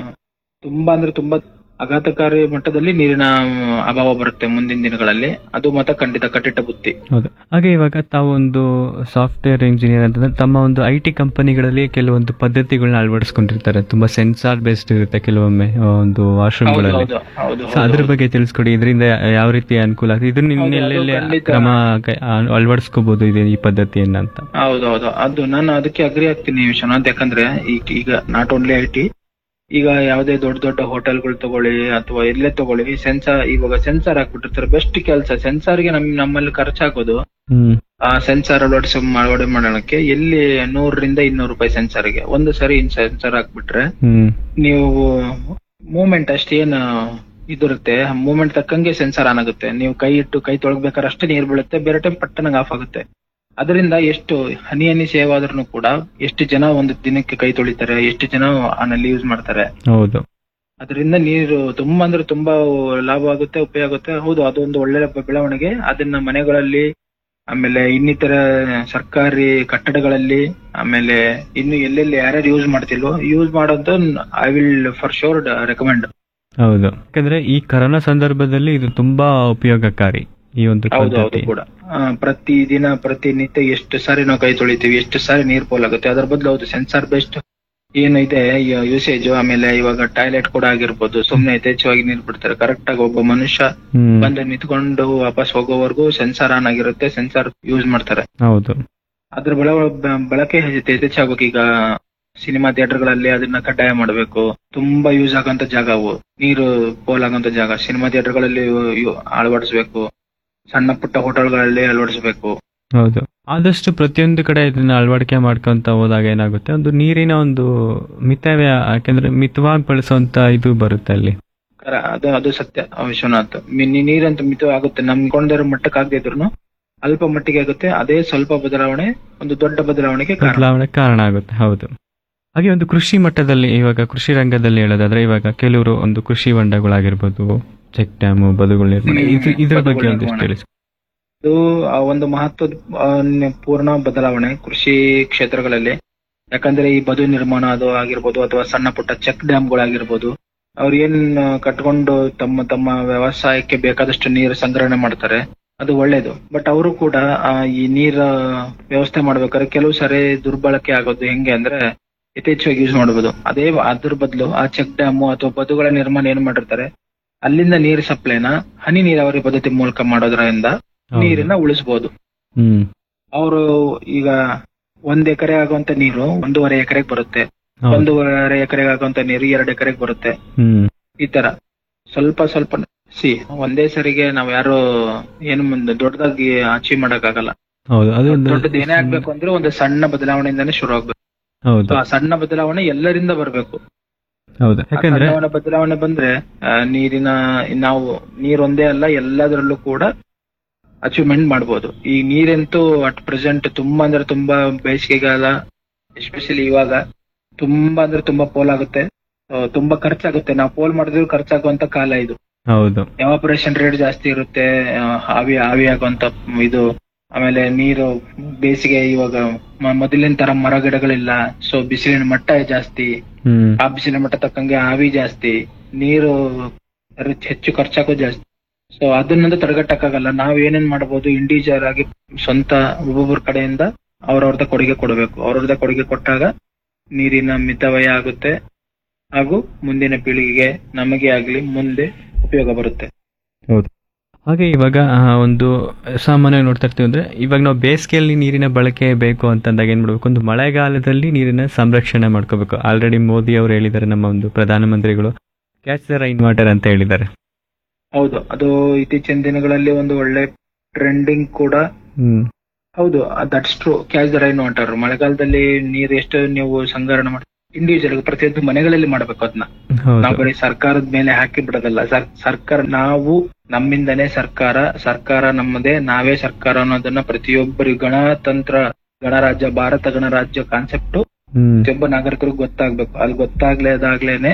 Speaker 2: ತುಂಬಾ ಅಂದ್ರೆ ತುಂಬಾ ಆಘಾತಕಾರಿ ಮಟ್ಟದಲ್ಲಿ ನೀರಿನ ಅಭಾವ ಬರುತ್ತೆ ಮುಂದಿನ ದಿನಗಳಲ್ಲಿ. ಅದು ಮಾತ್ರ ಖಂಡಿತ ಕಟ್ಟಿಟ್ಟ ಬುತ್ತಿ.
Speaker 1: ಹೌದು. ಹಾಗೆ ಇವಾಗ ತಾವು ಒಂದು ಸಾಫ್ಟ್ವೇರ್ ಇಂಜಿನಿಯರ್ ಅಂತಂದ್ರೆ ತಮ್ಮ ಒಂದು ಐ ಟಿ ಕಂಪನಿಗಳಲ್ಲಿ ಕೆಲವೊಂದು ಪದ್ಧತಿಗಳನ್ನ ಅಳವಡಿಸ್ಕೊಂಡಿರ್ತಾರೆ. ತುಂಬಾ ಸೆನ್ಸಾರ್ ಬೇಸ್ಡ್ ಇರುತ್ತೆ ಕೆಲವೊಮ್ಮೆ ಒಂದು ವಾಶ್ರೂಮ್ಗಳಲ್ಲಿ.
Speaker 2: ಹೌದು ಹೌದು
Speaker 1: ಸೊ ಅದ್ರ ಬಗ್ಗೆ ತಿಳಿಸ್ಕೊಡಿ. ಇದರಿಂದ ಯಾವ ರೀತಿ ಅನುಕೂಲ ಆಗ್ತದೆ, ಇದನ್ನ
Speaker 2: ಹೌದು, ಅದು
Speaker 1: ಇನ್ನೆಲ್ಲೆಲ್ಲಿ
Speaker 2: ಖಂಡಿತ.
Speaker 1: ಕ್ರಮ ಕೈ- ಆ- ಅಳವಡಿಸ್ಕೋಬಹುದು ಇದೆ ಈ ಪದ್ಧತಿಯನ್ನ ಅಂತ.
Speaker 2: ಹೌದೌದು, ಅದು ನಾನು ಅದಕ್ಕೆ ಅಗ್ರಿ ಆಗ್ತೀನಿ ವಿಶ್ವನಾಥ್. ಯಾಕಂದ್ರೆ ಈಗ ಈಗ ನಾಟ್ ಓನ್ಲಿ ಐ ಟಿ, ಈಗ ಯಾವುದೇ ದೊಡ್ಡ ದೊಡ್ಡ ಹೋಟೆಲ್ಗಳು ತಗೊಳ್ಳಿ ಅಥವಾ ಎಲ್ಲೇ ತಗೊಳ್ಳಿ, ಸೆನ್ಸಾರ್ ಇವಾಗ ಸೆನ್ಸಾರ್ ಹಾಕ್ಬಿಟ್ಟಿರ್ತಾರೆ. ಬೆಸ್ಟ್ ಕೆಲಸ ಸೆನ್ಸಾರ್ಗೆ ನಮ್ ನಮ್ಮಲ್ಲಿ ಖರ್ಚಾಗೋದು
Speaker 1: ಹ್ಮ್
Speaker 2: ಆ ಸೆನ್ಸಾರ್ ಅಳವಡಿಸ ಅಳವಡೆ ಮಾಡೋಣಕ್ಕೆ ಎಲ್ಲಿ ನೂರರಿಂದ ಇನ್ನೂರು ರೂಪಾಯಿ ಸೆನ್ಸಾರ್ಗೆ. ಒಂದು ಸರಿ ಸೆನ್ಸಾರ್ ಹಾಕ್ಬಿಟ್ರೆ
Speaker 1: ಹ್ಮ್
Speaker 2: ನೀವು ಮೂವ್ಮೆಂಟ್ ಅಷ್ಟೇನ್ ಇದಿರುತ್ತೆ, ಮೂವ್ಮೆಂಟ್ ತಕ್ಕಂಗೆ ಸೆನ್ಸಾರ್ ಆನ್ ಆಗುತ್ತೆ. ನೀವು ಕೈ ಇಟ್ಟು ಕೈ ತೊಳಗ್ಬೇಕಾದ್ರೆ ಅಷ್ಟೇ ನೀರ್ ಬೀಳುತ್ತೆ, ಬೇರೆ ಟೈಮ್ ಪಟ್ಟನಂಗ್ ಆಫ್ ಆಗುತ್ತೆ. ಅದರಿಂದ ಎಷ್ಟು ಹನಿ ಹನಿ ಸೇವ್ ಆದ್ರೂ ಕೂಡ ಎಷ್ಟು ಜನ ಒಂದು ದಿನಕ್ಕೆ ಕೈ ತೊಳಿತಾರೆ, ಎಷ್ಟು ಜನ ಆನಲ್ಲಿ ಯೂಸ್ ಮಾಡ್ತಾರೆ.
Speaker 1: ಹೌದು.
Speaker 2: ಅದರಿಂದ ನೀರು ತುಂಬಾ ಅಂದ್ರೆ ತುಂಬಾ ಲಾಭ ಆಗುತ್ತೆ, ಉಪಯೋಗ ಆಗುತ್ತೆ. ಹೌದು, ಅದೊಂದು ಒಳ್ಳೆ ಬೆಳವಣಿಗೆ. ಅದನ್ನ ಮನೆಗಳಲ್ಲಿ, ಆಮೇಲೆ ಇನ್ನಿತರ ಸರ್ಕಾರಿ ಕಟ್ಟಡಗಳಲ್ಲಿ, ಆಮೇಲೆ ಇನ್ನು ಎಲ್ಲೆಲ್ಲಿ ಯಾರ್ಯಾರು ಯೂಸ್ ಮಾಡ್ತಿಲ್ವೋ ಯೂಸ್ ಮಾಡೋದು I will for sure recommend.
Speaker 1: ಹೌದು. ಯಾಕಂದ್ರೆ ಈ ಕರೋನಾ ಸಂದರ್ಭದಲ್ಲಿ ಇದು ತುಂಬಾ ಉಪಯೋಗಕಾರಿ ಈ ಒಂದು
Speaker 2: ಹೌದು ಹೌದು
Speaker 1: ಪದ್ಧತಿ.
Speaker 2: ಕೂಡ ಆ, ಪ್ರತಿ ದಿನ ಪ್ರತಿನಿತ್ಯ ಎಷ್ಟು ಸಾರಿ ನಾವು ಕೈ ತೊಳಿತೀವಿ, ಎಷ್ಟು ಸಾರಿ ನೀರ್ ಪೋಲಾಗುತ್ತೆ. ಅದರ ಬದಲು ಹೌದು ಸೆನ್ಸಾರ್ ಬೆಸ್ಟ್ ಏನು ಇದೆ ಯೂಸೇಜ್. ಆಮೇಲೆ ಇವಾಗ ಟಾಯ್ಲೆಟ್ ಕೂಡ ಆಗಿರ್ಬೋದು, ಸುಮ್ನೆ ಯಥೇಚ್ಛವಾಗಿ ನೀರ್ ಬಿಡ್ತಾರೆ. ಕರೆಕ್ಟ್ ಆಗಿ ಒಬ್ಬ ಮನುಷ್ಯ
Speaker 1: ಹ್ಮ್
Speaker 2: ಬಂದು ನಿಂತ್ಕೊಂಡು ವಾಪಸ್ ಹೋಗೋವರೆಗೂ ಸೆನ್ಸಾರ್ ಆನ್ ಆಗಿರುತ್ತೆ, ಸೆನ್ಸಾರ್ ಯೂಸ್ ಮಾಡ್ತಾರೆ.
Speaker 1: ಹೌದು.
Speaker 2: ಅದ್ರ ಬಳ ಬಳಕೆ ಯಥೇಚ್ಛಾಗಬೇಕು. ಈಗ ಸಿನಿಮಾ ಥಿಯೇಟರ್ಗಳಲ್ಲಿ ಅದನ್ನ ಕಡ್ಡಾಯ ಮಾಡಬೇಕು. ತುಂಬಾ ಯೂಸ್ ಆಗಂತ ಜಾಗ ಅವು, ನೀರು ಪೋಲ್ ಆಗಂತ ಜಾಗ ಸಿನಿಮಾ ಥಿಯೇಟರ್ಗಳಲ್ಲಿ ಅಳವಡಿಸಬೇಕು. ಸಣ್ಣ ಪುಟ್ಟ ಹೋಟೆಲ್ಗಳಲ್ಲಿ ಅಳವಡಿಸಬೇಕು.
Speaker 1: ಹೌದು. ಆದಷ್ಟು ಪ್ರತಿಯೊಂದು ಕಡೆ ಇದನ್ನ ಅಳವಡಿಕೆ ಮಾಡ್ಕೊಂತ ಹೋದಾಗ ಏನಾಗುತ್ತೆ, ಒಂದು ನೀರಿನ ಒಂದು ಮಿತವ್ಯಯ, ಯಾಕಂದ್ರೆ ಮಿತವಾಗಿ ಬಳಸುವಂತ ಇದು ಬರುತ್ತೆ ಅಲ್ಲಿ.
Speaker 2: ಕರ- ಅದು ಅದು ಸತ್ಯ ವಿಶ್ವನಾಥ್. ಮಿ- ನೀರಂತ ಮಿತ ಆಗುತ್ತೆ, ನಮ್ಕೊಂಡಿರೋ ಮಟ್ಟಕ್ಕೆ ಆಗದೆ ಇದ್ರು ಅಲ್ಪ ಮಟ್ಟಿಗೆ ಆಗುತ್ತೆ. ಅದೇ ಸ್ವಲ್ಪ ಬದಲಾವಣೆ ಒಂದು ದೊಡ್ಡ ಬದಲಾವಣೆಗೆ ಕಾರಣ.
Speaker 1: ಬದಲಾವಣೆ ಕಾರಣ ಆಗುತ್ತೆ. ಹೌದು. ಹಾಗೆ ಒಂದು ಕೃಷಿ ಮಟ್ಟದಲ್ಲಿ, ಇವಾಗ ಕೃಷಿ ರಂಗದಲ್ಲಿ ಹೇಳೋದಾದ್ರೆ, ಇವಾಗ ಕೆಲವರು ಒಂದು ಕೃಷಿ ಹೊಂಡಗಳಾಗಿರ್ಬೋದು, ಚೆಕ್ ಡ್ಯಾಮು, ಬದುಗಳು ನಿರ್ಮಾಣ, ಇದು ಇದ್ರ ಬಗ್ಗೆ
Speaker 2: ಬದುಗಳ
Speaker 1: ಒಂದಿಷ್ಟು
Speaker 2: ನಿರ್ಮಾಣ.
Speaker 1: ತಿಳಿಸಿ.
Speaker 2: ಇದು ಆ ಒಂದು ಮಹತ್ವದ ಆ, ನ- ಪೂರ್ಣ ಬದಲಾವಣೆ ಕೃಷಿ ಕ್ಷೇತ್ರಗಳಲ್ಲಿ. ಯಾಕಂದ್ರೆ ಈ ಬದು ನಿರ್ಮಾಣ ಅದು ಆಗಿರ್ಬೋದು ಅಥವಾ ಸಣ್ಣ ಪುಟ್ಟ ಚೆಕ್ ಡ್ಯಾಮ್ಗಳಾಗಿರ್ಬೋದು, ಅವ್ರು ಏನ್ ಆ, ಕಟ್ಕೊಂಡು ತಮ್ಮ ತಮ್ಮ ವ್ಯವಸಾಯಕ್ಕೆ ಬೇಕಾದಷ್ಟು ನೀರು ಸಂಗ್ರಹಣೆ ಮಾಡ್ತಾರೆ, ಅದು ಒಳ್ಳೇದು. ಬಟ್ ಅವರು ಕೂಡ ಆ, ಈ ನೀರ ವ್ಯವಸ್ಥೆ ಮಾಡ್ಬೇಕಾದ್ರೆ ಕೆಲವು ಸಾರಿ ದುರ್ಬಳಕೆ ಆಗೋದು ಹೆಂಗೆ ಅಂದ್ರೆ ಯಥೇಚ್ಛವಾಗಿ ಯೂಸ್ ಮಾಡಬಹುದು. ಅದೇ ಅದ್ರ ಬದಲು ಆ ಚೆಕ್ ಡ್ಯಾಮು ಅಥವಾ ಬದುಗಳ ನಿರ್ಮಾಣ ಏನ್ ಮಾಡಿರ್ತಾರೆ, ಅಲ್ಲಿಂದ ನೀರು ಸಪ್ಲೈನ ಹನಿ ನೀರಾವರಿ ಪದ್ಧತಿ ಮೂಲಕ ಮಾಡೋದ್ರಿಂದ
Speaker 1: ಹೌದು.
Speaker 2: ನೀರನ್ನ ಉಳಿಸಬಹುದು.
Speaker 1: ಹ್ಮ್
Speaker 2: ಅವರು ಈಗ ಒಂದ್ ಎಕರೆ ಆಗುವಂತ ನೀರು ಒಂದೂವರೆ ಎಕರೆಗೆ ಬರುತ್ತೆ,
Speaker 1: ಹೌದು.
Speaker 2: ಒಂದೂವರೆ ಎಕರೆಗೆ ಆಗುವಂತ ನೀರು ಎರಡು ಎಕರೆಗೆ ಬರುತ್ತೆ.
Speaker 1: ಹ್ಮ್
Speaker 2: ಈ ತರ ಸ್ವಲ್ಪ ಸ್ವಲ್ಪ ಸಿ ಒಂದೇ ಸರಿಗೆ ನಾವ್ ಯಾರು ಏನು ಮುಂದೆ ದೊಡ್ಡದಾಗಿ ಅಚೀವ್ ಮಾಡಕ್ ಆಗಲ್ಲ.
Speaker 1: ಹೌದು. ಅದು ಒಂದು
Speaker 2: ದೊಡ್ಡದು ಏನೇ ಆಗ್ಬೇಕು ಅಂದ್ರೆ ಒಂದು ಸಣ್ಣ ಬದಲಾವಣೆಯಿಂದಾನೇ ಶುರು ಆಗ್ಬೇಕು.
Speaker 1: ಹೌದು.
Speaker 2: So, ಆ ಸಣ್ಣ ಬದಲಾವಣೆ ಎಲ್ಲರಿಂದ ಬರಬೇಕು.
Speaker 1: ಹೌದು. ಯಾಕಂದ್ರೆ
Speaker 2: ಸಣ್ಣ ಬದಲಾವಣೆ ಬಂದ್ರೆ ಆ, ನೀರಿನ ನಾವು ನೀರೊಂದೇ ಅಲ್ಲ ಎಲ್ಲದರಲ್ಲೂ ಕೂಡ ಅಚೀವ್ಮೆಂಟ್ ಮಾಡಬಹುದು. ಈ ನೀರಂತೂ ಅಟ್ ಪ್ರೆಸೆಂಟ್ ತುಂಬಾ ಅಂದ್ರೆ ತುಂಬಾ ಬೇಸಿಗೆಗಾಲ, ಎಸ್ಪೆಷಲಿ ಇವಾಗ ತುಂಬಾ ಅಂದ್ರೆ ತುಂಬಾ ಪೋಲ್ ಆಗುತ್ತೆ, ಆ, ತುಂಬಾ ಖರ್ಚಾಗುತ್ತೆ. ನಾವು ಪೋಲ್ ಮಾಡಿದ್ರು ಖರ್ಚಾಗುವಂತ ಕಾಲ ಇದು.
Speaker 1: ಹೌದು.
Speaker 2: ಎವಾಪರೇಷನ್ ರೇಟ್ ಜಾಸ್ತಿ ಇರುತ್ತೆ, ಆ, ಆವಿ ಆವಿ ಆಗುವಂತ ಇದು. ಆಮೇಲೆ ನೀರು ಬೇಸಿಗೆ ಇವಾಗ ಮ- ಮೊದಲಿನ ತರ ಮರ ಗಿಡಗಳಿಲ್ಲ, ಸೊ ಬಿಸಿಲಿನ ಮಟ್ಟ ಜಾಸ್ತಿ.
Speaker 1: ಹ್ಮ್
Speaker 2: ಆ ಬಿಸಿಲಿನ ಮಟ್ಟ ತಕ್ಕಂಗೆ ಆವಿ ಜಾಸ್ತಿ, ನೀರು ರಿಚ್- ಹೆಚ್ಚು ಖರ್ಚಾಗೋದು ಜಾಸ್ತಿ. ಸೊ ಅದನ್ನಂದು ತಡೆಗಟ್ಟಕ್ಕಾಗಲ್ಲ. ನಾವ್ ಏನೇನ್ ಮಾಡಬಹುದು, ಇಂಡಿವಿಜುವಲ್ ಆಗಿ ಸ್ವಂತ ಒಬ್ಬೊಬ್ಬರ ಕಡೆಯಿಂದ ಅವ್ರವ್ರದ ಕೊಡುಗೆ ಕೊಡಬೇಕು. ಅವ್ರವ್ರದ ಕೊಡುಗೆ ಕೊಟ್ಟಾಗ ನೀರಿನ ಮಿತವ್ಯಯ ಆಗುತ್ತೆ ಹಾಗೂ ಮುಂದಿನ ಪೀಳಿಗೆಗೆ ನಮಗೆ ಆಗ್ಲಿ ಮುಂದೆ ಉಪಯೋಗ ಬರುತ್ತೆ.
Speaker 1: ಹೌದು. ಹಾಗೆ ಇವಾಗ ಆ, ಒಂದು ಸಾಮಾನ್ಯವಾಗಿ ನೋಡ್ತಾ ಇರ್ತೀವಿ ಅಂದ್ರೆ, ಇವಾಗ ನಾವು ಬೇಸಿಗೆಯಲ್ಲಿ ನೀರಿನ ಬಳಕೆ ಬೇಕು ಅಂತಂದಾಗ ಏನ್ ಮಾಡ್ಬೇಕು, ಒಂದು ಮಳೆಗಾಲದಲ್ಲಿ ನೀರಿನ ಸಂರಕ್ಷಣೆ ಮಾಡ್ಕೋಬೇಕು. ಆಲ್ರೆಡಿ ಮೋದಿ ಅವರು ಹೇಳಿದ್ದಾರೆ, ನಮ್ಮ ಒಂದು ಪ್ರಧಾನಮಂತ್ರಿಗಳು ಕ್ಯಾಚ್ ದ ರೈನ್ ವಾಟರ್ ಅಂತ ಹೇಳಿದ್ದಾರೆ.
Speaker 2: ಹೌದು, ಅದು ಇತ್ತೀಚಿನ ದಿನಗಳಲ್ಲಿ ಒಂದು ಒಳ್ಳೆ ಟ್ರೆಂಡಿಂಗ್ ಕೂಡ.
Speaker 1: ಹ್ಮ್
Speaker 2: ಹೌದು, that's true. Catch the rain water ಮಳೆಗಾಲದಲ್ಲಿ ನೀರು ಎಷ್ಟು ನೀವು ಸಂಗ್ರಹಣೆ ಮಾಡಿ ಇಂಡಿವಿಜುವಲ್ ಪ್ರತಿಯೊಂದು ಮನೆಗಳಲ್ಲಿ ಮಾಡ್ಬೇಕು. ಅದನ್ನ ನಾವು
Speaker 1: ಹೌದು.
Speaker 2: ಬರೀ ಸರ್ಕಾರದ ಮೇಲೆ ಹಾಕಿ ಬಿಡೋದಲ್ಲ. ಸರ್- ಸರ್ಕಾರ ನಾವು ನಮ್ಮಿಂದನೇ ಸರ್ಕಾರ, ಸರ್ಕಾರ ನಮ್ಮದೇ, ನಾವೇ ಸರ್ಕಾರ ಅನ್ನೋದನ್ನ ಪ್ರತಿಯೊಬ್ಬರು ಗಣತಂತ್ರ ಗಣರಾಜ್ಯ ಭಾರತ ಗಣರಾಜ್ಯ ಕಾನ್ಸೆಪ್ಟ್
Speaker 1: ಹ್ಮ್
Speaker 2: ಪ್ರತಿಯೊಬ್ಬ ನಾಗರಿಕರಿಗೆ ಗೊತ್ತಾಗ್ಬೇಕು. ಅದು ಗೊತ್ತಾಗ್ಲೇದಾಗ್ಲೇನೆ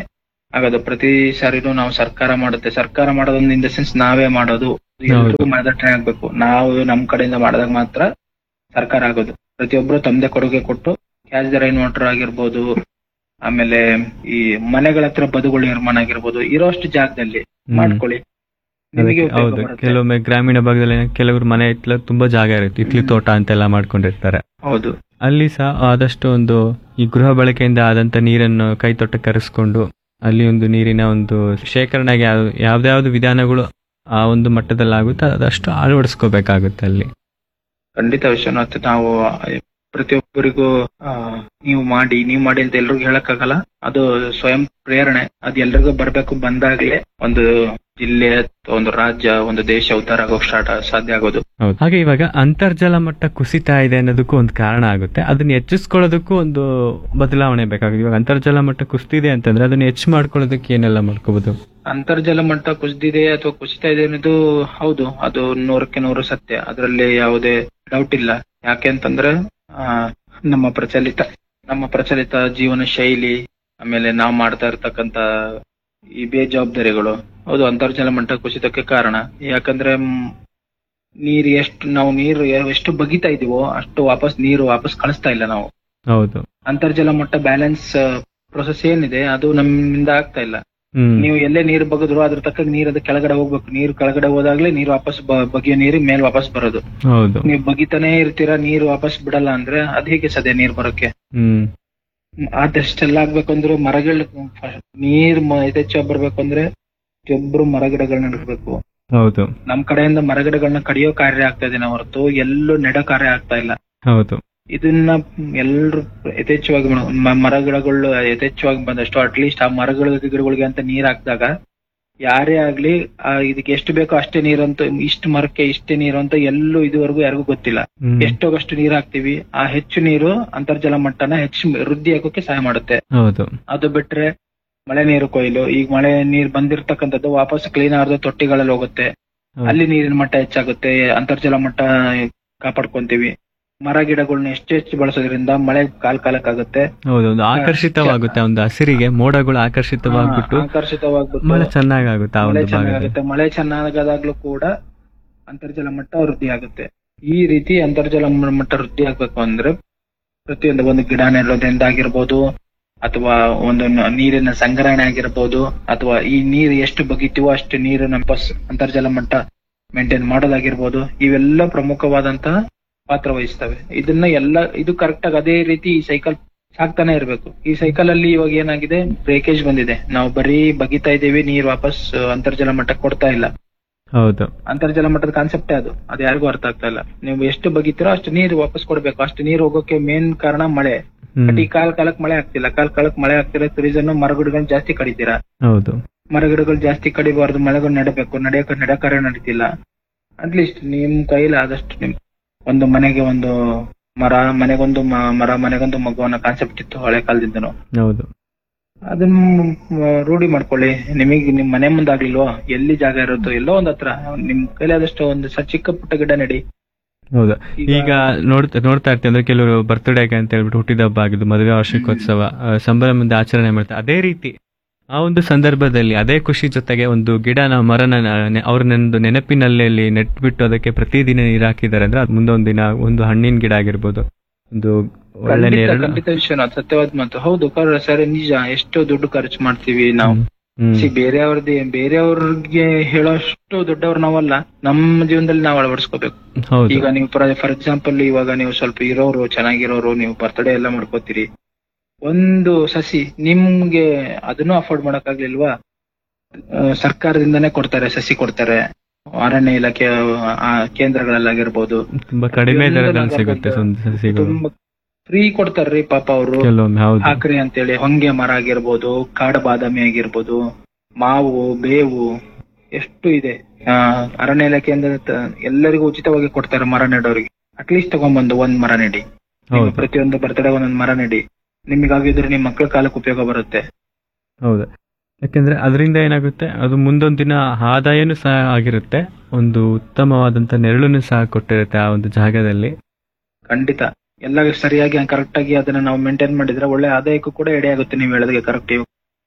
Speaker 2: ಆಗೋದು. ಪ್ರತಿ ಸಾರಿನೂ ನಾವು ಸರ್ಕಾರ ಮಾಡುತ್ತೆ, ಸರ್ಕಾರ ಮಾಡೋದೊಂದು ಇನ್ ದ ಸೆನ್ಸ್ ನಾವೇ ಮಾಡೋದು, ಎಲ್ರಿಗೂ ಮಾದಟ್ಟೆ ಆಗ್ಬೇಕು. ನಾವು ನಮ್ ಕಡೆಯಿಂದ ಮಾಡಿದಾಗ ಮಾತ್ರ ಸರ್ಕಾರ ಆಗೋದು. ಪ್ರತಿಯೊಬ್ರು ತಮ್ಮದೇ ಕೊಡುಗೆ ಕೊಟ್ಟು ಕ್ಯಾಚ್ ದ ರೈನ್ ವಾಟರ್ ಆಗಿರ್ಬೋದು, ಆಮೇಲೆ ಈ ಮನೆಗಳ ಹತ್ರ ಬದುಗಳು ನಿರ್ಮಾಣ ಆಗಿರ್ಬೋದು, ಇರೋಷ್ಟು ಜಾಗದಲ್ಲಿ ಮಾಡ್ಕೊಳ್ಳಿ, ನಿಮಗೆ ಉಪಯೋಗ
Speaker 1: ಹೌದು.
Speaker 2: ಬರುತ್ತೆ.
Speaker 1: ಕೆಲವೊಮ್ಮೆ ಗ್ರಾಮೀಣ ಭಾಗದಲ್ಲಿ ಕೆಲವರು ಮನೆ ಇತ್ಲ ತುಂಬಾ ಜಾಗ ಇರುತ್ತೆ, ಇತ್ಲಿ ತೋಟ ಅಂತೆಲ್ಲ ಮಾಡ್ಕೊಂಡಿರ್ತಾರೆ.
Speaker 2: ಹೌದು,
Speaker 1: ಅಲ್ಲಿ ಸಹ ಆದಷ್ಟು ಒಂದು ಈ ಗೃಹ ಬಳಕೆಯಿಂದ ಆದಂತ ನೀರನ್ನು ಕೈ ತೊಟ್ಟ ಕರೆಸ್ಕೊಂಡು ಅಲ್ಲಿ ಒಂದು ನೀರಿನ ಒಂದು ಶೇಖರಣೆಗೆ ಯಾವ- ಯಾವ್ದಾವ್ದು ವಿಧಾನಗಳು ಆ ಒಂದು ಮಟ್ಟದಲ್ಲಿ ಆಗುತ್ತೆ ಅದಷ್ಟು ಅಳವಡಿಸ್ಕೋಬೇಕಾಗುತ್ತೆ ಅಲ್ಲಿ.
Speaker 2: ಖಂಡಿತ ವಿಶ್ವನಾಥ್. ನಾವು ಪ್ರತಿಯೊಬ್ಬರಿಗೂ ಆ, ನೀವು ಮಾಡಿ ನೀವು ಮಾಡಿ ಅಂತ ಎಲ್ರಿಗೂ ಹೇಳಕ್ಕಾಗಲ್ಲ. ಅದು ಸ್ವಯಂ ಪ್ರೇರಣೆ, ಅದು ಎಲ್ರಿಗೂ ಬರ್ಬೇಕು. ಬಂದಾಗ್ಲೇ ಒಂದು ಜಿಲ್ಲೆ ಅಥವಾ ಒಂದು ರಾಜ್ಯ, ಒಂದು ದೇಶ ಉದ್ಧಾರ ಆಗೋಕ್ ಸ್ಟಾರ್ಟ್ ಸಾಧ್ಯ ಆಗೋದು.
Speaker 1: ಹೌದು. ಹಾಗೆ ಇವಾಗ ಅಂತರ್ಜಲ ಮಟ್ಟ ಕುಸಿತಾ ಇದೆ ಅನ್ನೋದಕ್ಕೂ ಒಂದು ಕಾರಣ ಆಗುತ್ತೆ. ಅದನ್ನ ಹೆಚ್ಚಿಸ್ಕೊಳ್ಳೋದಕ್ಕೂ ಒಂದು ಬದಲಾವಣೆ ಬೇಕಾಗುತ್ತೆ. ಇವಾಗ ಅಂತರ್ಜಲ ಮಟ್ಟ ಕುಸಿತಿದೆ ಅಂತಂದ್ರೆ ಅದನ್ನ ಹೆಚ್ಚು ಮಾಡ್ಕೊಳ್ಳೋದಕ್ಕೆ ಏನೆಲ್ಲ ಮಾಡ್ಕೋಬಹುದು?
Speaker 2: ಅಂತರ್ಜಲ ಮಟ್ಟ ಕುಸಿದಿದೆ ಅಥವಾ ಕುಸಿತಾ ಇದೆ ಅನ್ನೋದು ಹೌದು, ಅದು ನೂರಕ್ಕೆ ನೂರು ಸತ್ಯ, ಅದರಲ್ಲಿ ಯಾವುದೇ ಡೌಟ್ ಇಲ್ಲ. ಯಾಕೆ ಅಂತಂದ್ರೆ ಆ ನಮ್ಮ ಪ್ರಚಲಿತ ನಮ್ಮ ಪ್ರಚಲಿತ ಜೀವನ ಶೈಲಿ, ಆಮೇಲೆ ನಾವು ಮಾಡ್ತಾ ಇರ್ತಕ್ಕಂತ ಈ ಬೇಜವಾಬ್ದಾರಿಗಳು, ಹೌದು ಅಂತರ್ಜಲ ಮಟ್ಟ ಕುಸಿತಕ್ಕೆ ಕಾರಣ. ಯಾಕಂದ್ರೆ ಮ್, ನೀರು ಎಷ್ಟು ನಾವು ನೀರು ಎಷ್ಟು ಬಗಿತಾ ಇದೀವೋ ಅಷ್ಟು ವಾಪಸ್ ನೀರು ವಾಪಸ್ ಕಳಿಸ್ತಾ ಇಲ್ಲ ನಾವು.
Speaker 1: ಹೌದು.
Speaker 2: ಅಂತರ್ಜಲ ಮಟ್ಟ ಬ್ಯಾಲೆನ್ಸ್ ಪ್ರೊಸೆಸ್ ಏನಿದೆ ಅದು ನಮ್ಮಿಂದ ಆಗ್ತಾ ಇಲ್ಲ.
Speaker 1: ಹ್ಮ್.
Speaker 2: ನೀವು ಎಲ್ಲೇ ನೀರು ಬಗದ್ರು ಅದ್ರ ತಕ್ಕ ನೀರ್ ಅದು ಕೆಳಗಡೆ ಹೋಗ್ಬೇಕು. ನೀರು ಕೆಳಗಡೆ ಹೋದಾಗ್ಲೇ ನೀರು ವಾಪಸ್ ಬ- ಬಗೆಯೋ ನೀರು ಮೇಲ್ ವಾಪಸ್ ಬರೋದು.
Speaker 1: ಹೌದು.
Speaker 2: ನೀವು ಬಗಿತಾನೆ ಇರ್ತೀರಾ, ನೀರು ವಾಪಸ್ ಬಿಡಲ್ಲ ಅಂದ್ರೆ ಅದ್ ಹೇಗೆ ಸಾಧ್ಯ ನೀರ್ ಬರೋಕೆ?
Speaker 1: ಹ್ಮ್.
Speaker 2: ಅದೆಷ್ಟೆಲ್ಲ ಆಗ್ಬೇಕಂದ್ರೆ ಮರಗಳ ನೀರ್ ಮ- ಯಥೇಚ್ಛವಾಗಿ ಬರ್ಬೇಕಂದ್ರೆ ಪ್ರತಿಯೊಬ್ರು ಮರಗಿಡಗಳನ್ನ ನೆಡಬೇಕು.
Speaker 1: ಹೌದು.
Speaker 2: ನಮ್ ಕಡೆಯಿಂದ ಮರಗಿಡಗಳನ್ನ ಕಡಿಯೋ ಕಾರ್ಯ ಆಗ್ತಾ ಇದೆ ಹೊರತು ಎಲ್ಲೂ ನೆಡೋ ಕಾರ್ಯ ಆಗ್ತಾ ಇಲ್ಲ.
Speaker 1: ಹೌದು.
Speaker 2: ಇದನ್ನ ಎಲ್ರು ಯಥೇಚ್ಛವಾಗಿ ಮಾಡ- ಮ- ಮರಗಿಡಗಳು ಯಥೇಚ್ಛವಾಗಿ ಬಂದಷ್ಟು ಅಟ್ಲೀಸ್ಟ್ ಆ ಮರಗಳ ಗಿಡಗಳಿಗೆ ಅಂತ ನೀರ್ ಹಾಕಿದಾಗ ಯಾರೇ ಆಗ್ಲಿ ಆ ಇದಕ್ಕೆ ಎಷ್ಟು ಬೇಕೋ ಅಷ್ಟೇ ನೀರಂತ, ಇಷ್ಟು ಮರಕ್ಕೆ ಇಷ್ಟೇ ನೀರು ಅಂತ ಎಲ್ಲೂ ಇದುವರೆಗೂ ಯಾರಿಗೂ ಗೊತ್ತಿಲ್ಲ.
Speaker 1: ಹ್ಮ್.
Speaker 2: ಎಷ್ಟೋಗಷ್ಟು ನೀರ್ ಹಾಕ್ತಿವಿ, ಆ ಹೆಚ್ಚು ನೀರು ಅಂತರ್ಜಲ ಮಟ್ಟನ ಹೆಚ್ಚು ವೃದ್ಧಿ ಆಗೋಕೆ ಸಹಾಯ ಮಾಡುತ್ತೆ.
Speaker 1: ಹೌದು.
Speaker 2: ಅದು ಬಿಟ್ರೆ ಮಳೆ ನೀರು ಕೊಯ್ಲು, ಈಗ ಮಳೆ ನೀರ್ ಬಂದಿರ್ತಕ್ಕಂಥದ್ದು ವಾಪಸ್ ಕ್ಲೀನ್ ಆದ ತೊಟ್ಟಿಗಳಲ್ಲಿ ಹೋಗುತ್ತೆ,
Speaker 1: ಹೌದು.
Speaker 2: ಅಲ್ಲಿ ನೀರಿನ ಮಟ್ಟ ಹೆಚ್ಚಾಗುತ್ತೆ, ಅಂತರ್ಜಲ ಮಟ್ಟ ಕಾಪಾಡ್ಕೊಂತೀವಿ. ಮರ ಗಿಡಗಳನ್ನ ಎಷ್ಟು ಹೆಚ್ಚು ಬಳಸೋದ್ರಿಂದ ಮಳೆ ಕಾಲ್ ಕಾಲಕ್ಕಾಗುತ್ತೆ,
Speaker 1: ಹೌದು. ಒಂದು ಆಕರ್ಷಿತವಾಗುತ್ತೆ, ಒಂದು ಹಸಿರಿಗೆ ಮೋಡಗಳು ಆಕರ್ಷಿತವಾಗ್ಬಿಟ್ಟು
Speaker 2: ಆಕರ್ಷಿತವಾಗ್ಬಿಟ್ಟು
Speaker 1: ಮಳೆ ಚೆನ್ನಾಗಾಗುತ್ತೆ ಆ
Speaker 2: ಮಳೆ
Speaker 1: ಒಂದು ಭಾಗದಲ್ಲಿ.
Speaker 2: ಚೆನ್ನಾಗುತ್ತೆ. ಮಳೆ ಚೆನ್ನಾಗಾದಾಗ್ಲೂ ಕೂಡ ಅಂತರ್ಜಲ ಮಟ್ಟ ವೃದ್ಧಿ ಆಗುತ್ತೆ. ಈ ರೀತಿ ಅಂತರ್ಜಲ ಮ- ಮಟ್ಟ ವೃದ್ಧಿ ಆಗ್ಬೇಕು ಅಂದ್ರೆ ಪ್ರತಿಯೊಂದು ಒಂದು ಗಿಡ ನೆಡೋದ್ರಿಂದ ಆಗಿರ್ಬೋದು, ಅಥವಾ ಒಂದು ನ- ನೀರಿನ ಸಂಗ್ರಹಣೆ ಆಗಿರ್ಬೋದು, ಅಥವಾ ಈ ನೀರು ಎಷ್ಟು ಬಗಿತೀವೋ ಅಷ್ಟು ನೀರು ನಮ್ಮ ಪಸ್ ಅಂತರ್ಜಲ ಮಟ್ಟ ಮೇಂಟೈನ್ ಮಾಡೋದಾಗಿರ್ಬೋದು, ಇವೆಲ್ಲ ಪ್ರಮುಖವಾದಂತಹ ಪಾತ್ರ ವಹಿಸ್ತವೆ. ಇದನ್ನ ಎಲ್ಲ ಇದು ಕರೆಕ್ಟ್ ಆಗಿ ಅದೇ ರೀತಿ ಈ ಸೈಕಲ್ ಸಾಕ್ತಾನೆ ಇರ್ಬೇಕು. ಈ ಸೈಕಲ್ ಅಲ್ಲಿ ಇವಾಗ ಏನಾಗಿದೆ, ಬ್ರೇಕೇಜ್ ಬಂದಿದೆ. ನಾವು ಬರೀ ಬಗಿತಾ ಇದೀವಿ, ನೀರ್ ವಾಪಸ್ ಅಂತರ್ಜಲ ಮಟ್ಟಕ್ಕೆ ಕೊಡ್ತಾ ಇಲ್ಲ.
Speaker 1: ಹೌದು.
Speaker 2: ಅಂತರ್ಜಲ ಮಟ್ಟದ ಕಾನ್ಸೆಪ್ಟೇ ಅದು, ಅದು ಯಾರಿಗೂ ಅರ್ಥ ಆಗ್ತಾ ಇಲ್ಲ. ನೀವು ಎಷ್ಟು ಬಗಿತೀರೋ ಅಷ್ಟು ನೀರು ವಾಪಸ್ ಕೊಡ್ಬೇಕು. ಅಷ್ಟು ನೀರು ಹೋಗೋಕೆ ಮೇನ್ ಕಾರಣ ಮಳೆ.
Speaker 1: ಹ್ಮ್.
Speaker 2: ಬಟ್ ಈ ಕಾಲ್ ಕಾಲಕ್ ಮಳೆ ಆಗ್ತಿಲ್ಲ. ಕಾಲ್ ಕಾಲಕ್ ಮಳೆ ಆಗ್ತಿರೋ ರೀಸನ್ ಮರಗಿಡಗಳನ್ನ ಜಾಸ್ತಿ ಕಡಿತೀರಾ.
Speaker 1: ಹೌದು.
Speaker 2: ಮರಗಿಡಗಳು ಜಾಸ್ತಿ ಕಡಿಬಾರ್ದು, ಮಳೆಗಳು ನೆಡಬೇಕು. ನಡೆಯಕ ನಡ ಕಾರ್ಯ ನಡೀತಿಲ್ಲ. ಅಟ್ಲೀಸ್ಟ್ ನಿಮ್ ಕೈಲಿ ಆದಷ್ಟು ನಿಮ್ ಒಂದು ಮನೆಗೆ ಒಂದು ಮರ, ಮನೆಗೊಂದು ಮ- ಮರ ಮನೆಗೊಂದು ಮಗು ಅನ್ನೋ ಕಾನ್ಸೆಪ್ಟ್ ಇತ್ತು ಹಳೆ ಕಾಲದಿಂದನು.
Speaker 1: ಹೌದು.
Speaker 2: ಅದನ್ನ ಮ- ರೂಢಿ ಮಾಡ್ಕೊಳ್ಳಿ. ನಿಮಗೆ ನಿಮ್ ಮನೆ ಮುಂದಾಗ್ಲಿಲ್ವೋ, ಎಲ್ಲಿ ಜಾಗ ಇರುತ್ತೋ ಎಲ್ಲೋ ಒಂದ್ ಹತ್ರ ನಿಮ್ ಕೈಲಿ ಆದಷ್ಟು ಒಂದು ಸ- ಚಿಕ್ಕ ಪುಟ್ಟ ಗಿಡ ನೆಡಿ.
Speaker 1: ಹೌದು.
Speaker 2: ಈಗ-
Speaker 1: ಈಗ ನೋಡ್ತಾ ನೋಡ್ತಾ ಇರ್ತೀವಿ ಅಂದ್ರೆ ಕೆಲವರು ಬರ್ತ್ಡೇಗೆ ಅಂತ ಹೇಳ್ಬಿಟ್ಟು ಹುಟ್ಟಿದ ಹಬ್ಬ ಆಗಿದ್ದು, ಮದುವೆ ವಾರ್ಷಿಕೋತ್ಸವ, ಆ, ಸಂಭ್ರಮದಿಂದ ಆಚರಣೆ ಮಾಡ್ತಾರೆ. ಅದೇ ರೀತಿ ಆ ಒಂದು ಸಂದರ್ಭದಲ್ಲಿ ಅದೇ ಖುಷಿ ಜೊತೆಗೆ ಒಂದು ಗಿಡನ ಮರನ ನೆ- ಅವ್ರನ್ನೊಂದು ನೆನಪಿನಲ್ಲಿ ನೆಟ್ಬಿಟ್ಟು ಅದಕ್ಕೆ ಪ್ರತಿದಿನ ನೀರು ಹಾಕಿದ್ದಾರೆ ಅಂದ್ರೆ ಅದು ಮುಂದೊಂದು ದಿನ ಒಂದು ಹಣ್ಣಿನ ಗಿಡ ಆಗಿರ್ಬೋದು, ಒಂದು ಒಳ್ಳೆ
Speaker 2: ಖಂಡಿತ
Speaker 1: ನೇರಳು.
Speaker 2: ಖಂಡಿತ ವಿಶ್ವನಾಥ್, ಸತ್ಯವಾದ ಮಾತು. ಹೌದು ಕರ ಸರಿ, ನಿಜ. ಎಷ್ಟೋ ದುಡ್ಡು ಖರ್ಚು ಮಾಡ್ತೀವಿ ನಾವು.
Speaker 1: ಹ್ಮ್.
Speaker 2: ಸಿ ಬೇರೆಯವ್ರದ್ದು ಬೇರೆಯವ್ರಿಗೆ ಹೇಳೋಷ್ಟು ದೊಡ್ಡವ್ರು ನಾವಲ್ಲ. ನಮ್ಮ ಜೀವನದಲ್ಲಿ ನಾವು ಅಳವಡಿಸ್ಕೋಬೇಕು.
Speaker 1: ಹೌದು.
Speaker 2: ಈಗ ನೀವು ಫಾರ್ ಎಕ್ಸಾಂಪಲ್ ಇವಾಗ ನೀವು ಸ್ವಲ್ಪ ಇರೋರು, ಚೆನ್ನಾಗಿರೋರು, ನೀವು ಬರ್ತ್ಡೇ ಎಲ್ಲ ಮಾಡ್ಕೋತೀರಿ. ಒಂದು ಸಸಿ ನಿಮ್ಗೆ ಅದನ್ನು ಅಫೋರ್ಡ್ ಮಾಡಕ್ ಆಗ್ಲಿಲ್ವಾ, ಆ, ಸರ್ಕಾರದಿಂದನೇ ಕೊಡ್ತಾರೆ, ಸಸಿ ಕೊಡ್ತಾರೆ. ಅರಣ್ಯ ಇಲಾಖೆ ಆ, ಕೇಂದ್ರಗಳಲ್ಲಾಗಿರ್ಬೋದು
Speaker 1: ತುಂಬಾ ಕಡಿಮೆ
Speaker 2: ಪ್ರತಿಯೊಂದು
Speaker 1: ದರದಲ್ಲಿ
Speaker 2: ನಗರದಲ್ಲಿ
Speaker 1: ಸಿಗುತ್ತೆ ಒಂದು ಸಸಿಗಳು
Speaker 2: ತುಂಬಾ ಫ್ರೀ ಕೊಡ್ತಾರ್ರಿ ಪಾಪ ಅವರು.
Speaker 1: ಕೆಲವೊಮ್ಮೆ. ಹೌದು.
Speaker 2: ಹಾಕ್ರಿ ಅಂತೇಳಿ ಹೊಂಗೆ ಮರ ಆಗಿರ್ಬೋದು, ಕಾಡು ಬಾದಾಮಿ ಆಗಿರ್ಬೋದು, ಮಾವು, ಬೇವು, ಎಷ್ಟು ಇದೆ. ಆ, ಅರಣ್ಯ ಇಲಾಖೆಯಿಂದ ತ- ಎಲ್ಲರಿಗೂ ಉಚಿತವಾಗಿ ಕೊಡ್ತಾರೆ ಮರ ನೆಡೋರಿಗೆ. ಅಟ್ಲೀಸ್ಟ್ ತಗೊಂಡ್ಬಂದು ಒಂದ್ ಮರ ನೆಡಿ. ನಿಮ್ಮ
Speaker 1: ಹೌದು.
Speaker 2: ಪ್ರತಿಯೊಂದು ಬರ್ತಡೇ ಒಂದೊಂದು ಮರ ನೆಡಿ. ನಿಮಗಾಗಿದ್ರೆ ನಿಮ್ ಮಕ್ಕಳ ಕಾಲಕ್ಕೆ ಉಪಯೋಗ ಬರುತ್ತೆ.
Speaker 1: ಹೌದು. ಯಾಕೆಂದ್ರೆ ಅದರಿಂದ ಏನಾಗುತ್ತೆ, ಅದು ಮುಂದೊಂದು ದಿನ ಆದಾಯನೂ ಸಹ ಆಗಿರುತ್ತೆ, ಒಂದು ಉತ್ತಮವಾದಂತ ನೆರಳನ್ನು ಸಹ ಕೊಟ್ಟಿರುತ್ತೆ ಆ ಒಂದು ಜಾಗದಲ್ಲಿ.
Speaker 2: ಖಂಡಿತ ಎಲ್ಲ ಸರಿಯಾಗಿ ಕರೆಕ್ಟ್ ಆಗಿ ಅದನ್ನ ನಾವು ಮೇಂಟೈನ್ ಮಾಡಿದ್ರೆ ಒಳ್ಳೆ ಆದಾಯಕ್ಕೂ ಕೂಡ ಎಡೆ ಆಗುತ್ತೆ. ನೀವು ಹೇಳೋದಕ್ಕೆ ಕರೆಕ್ಟ್.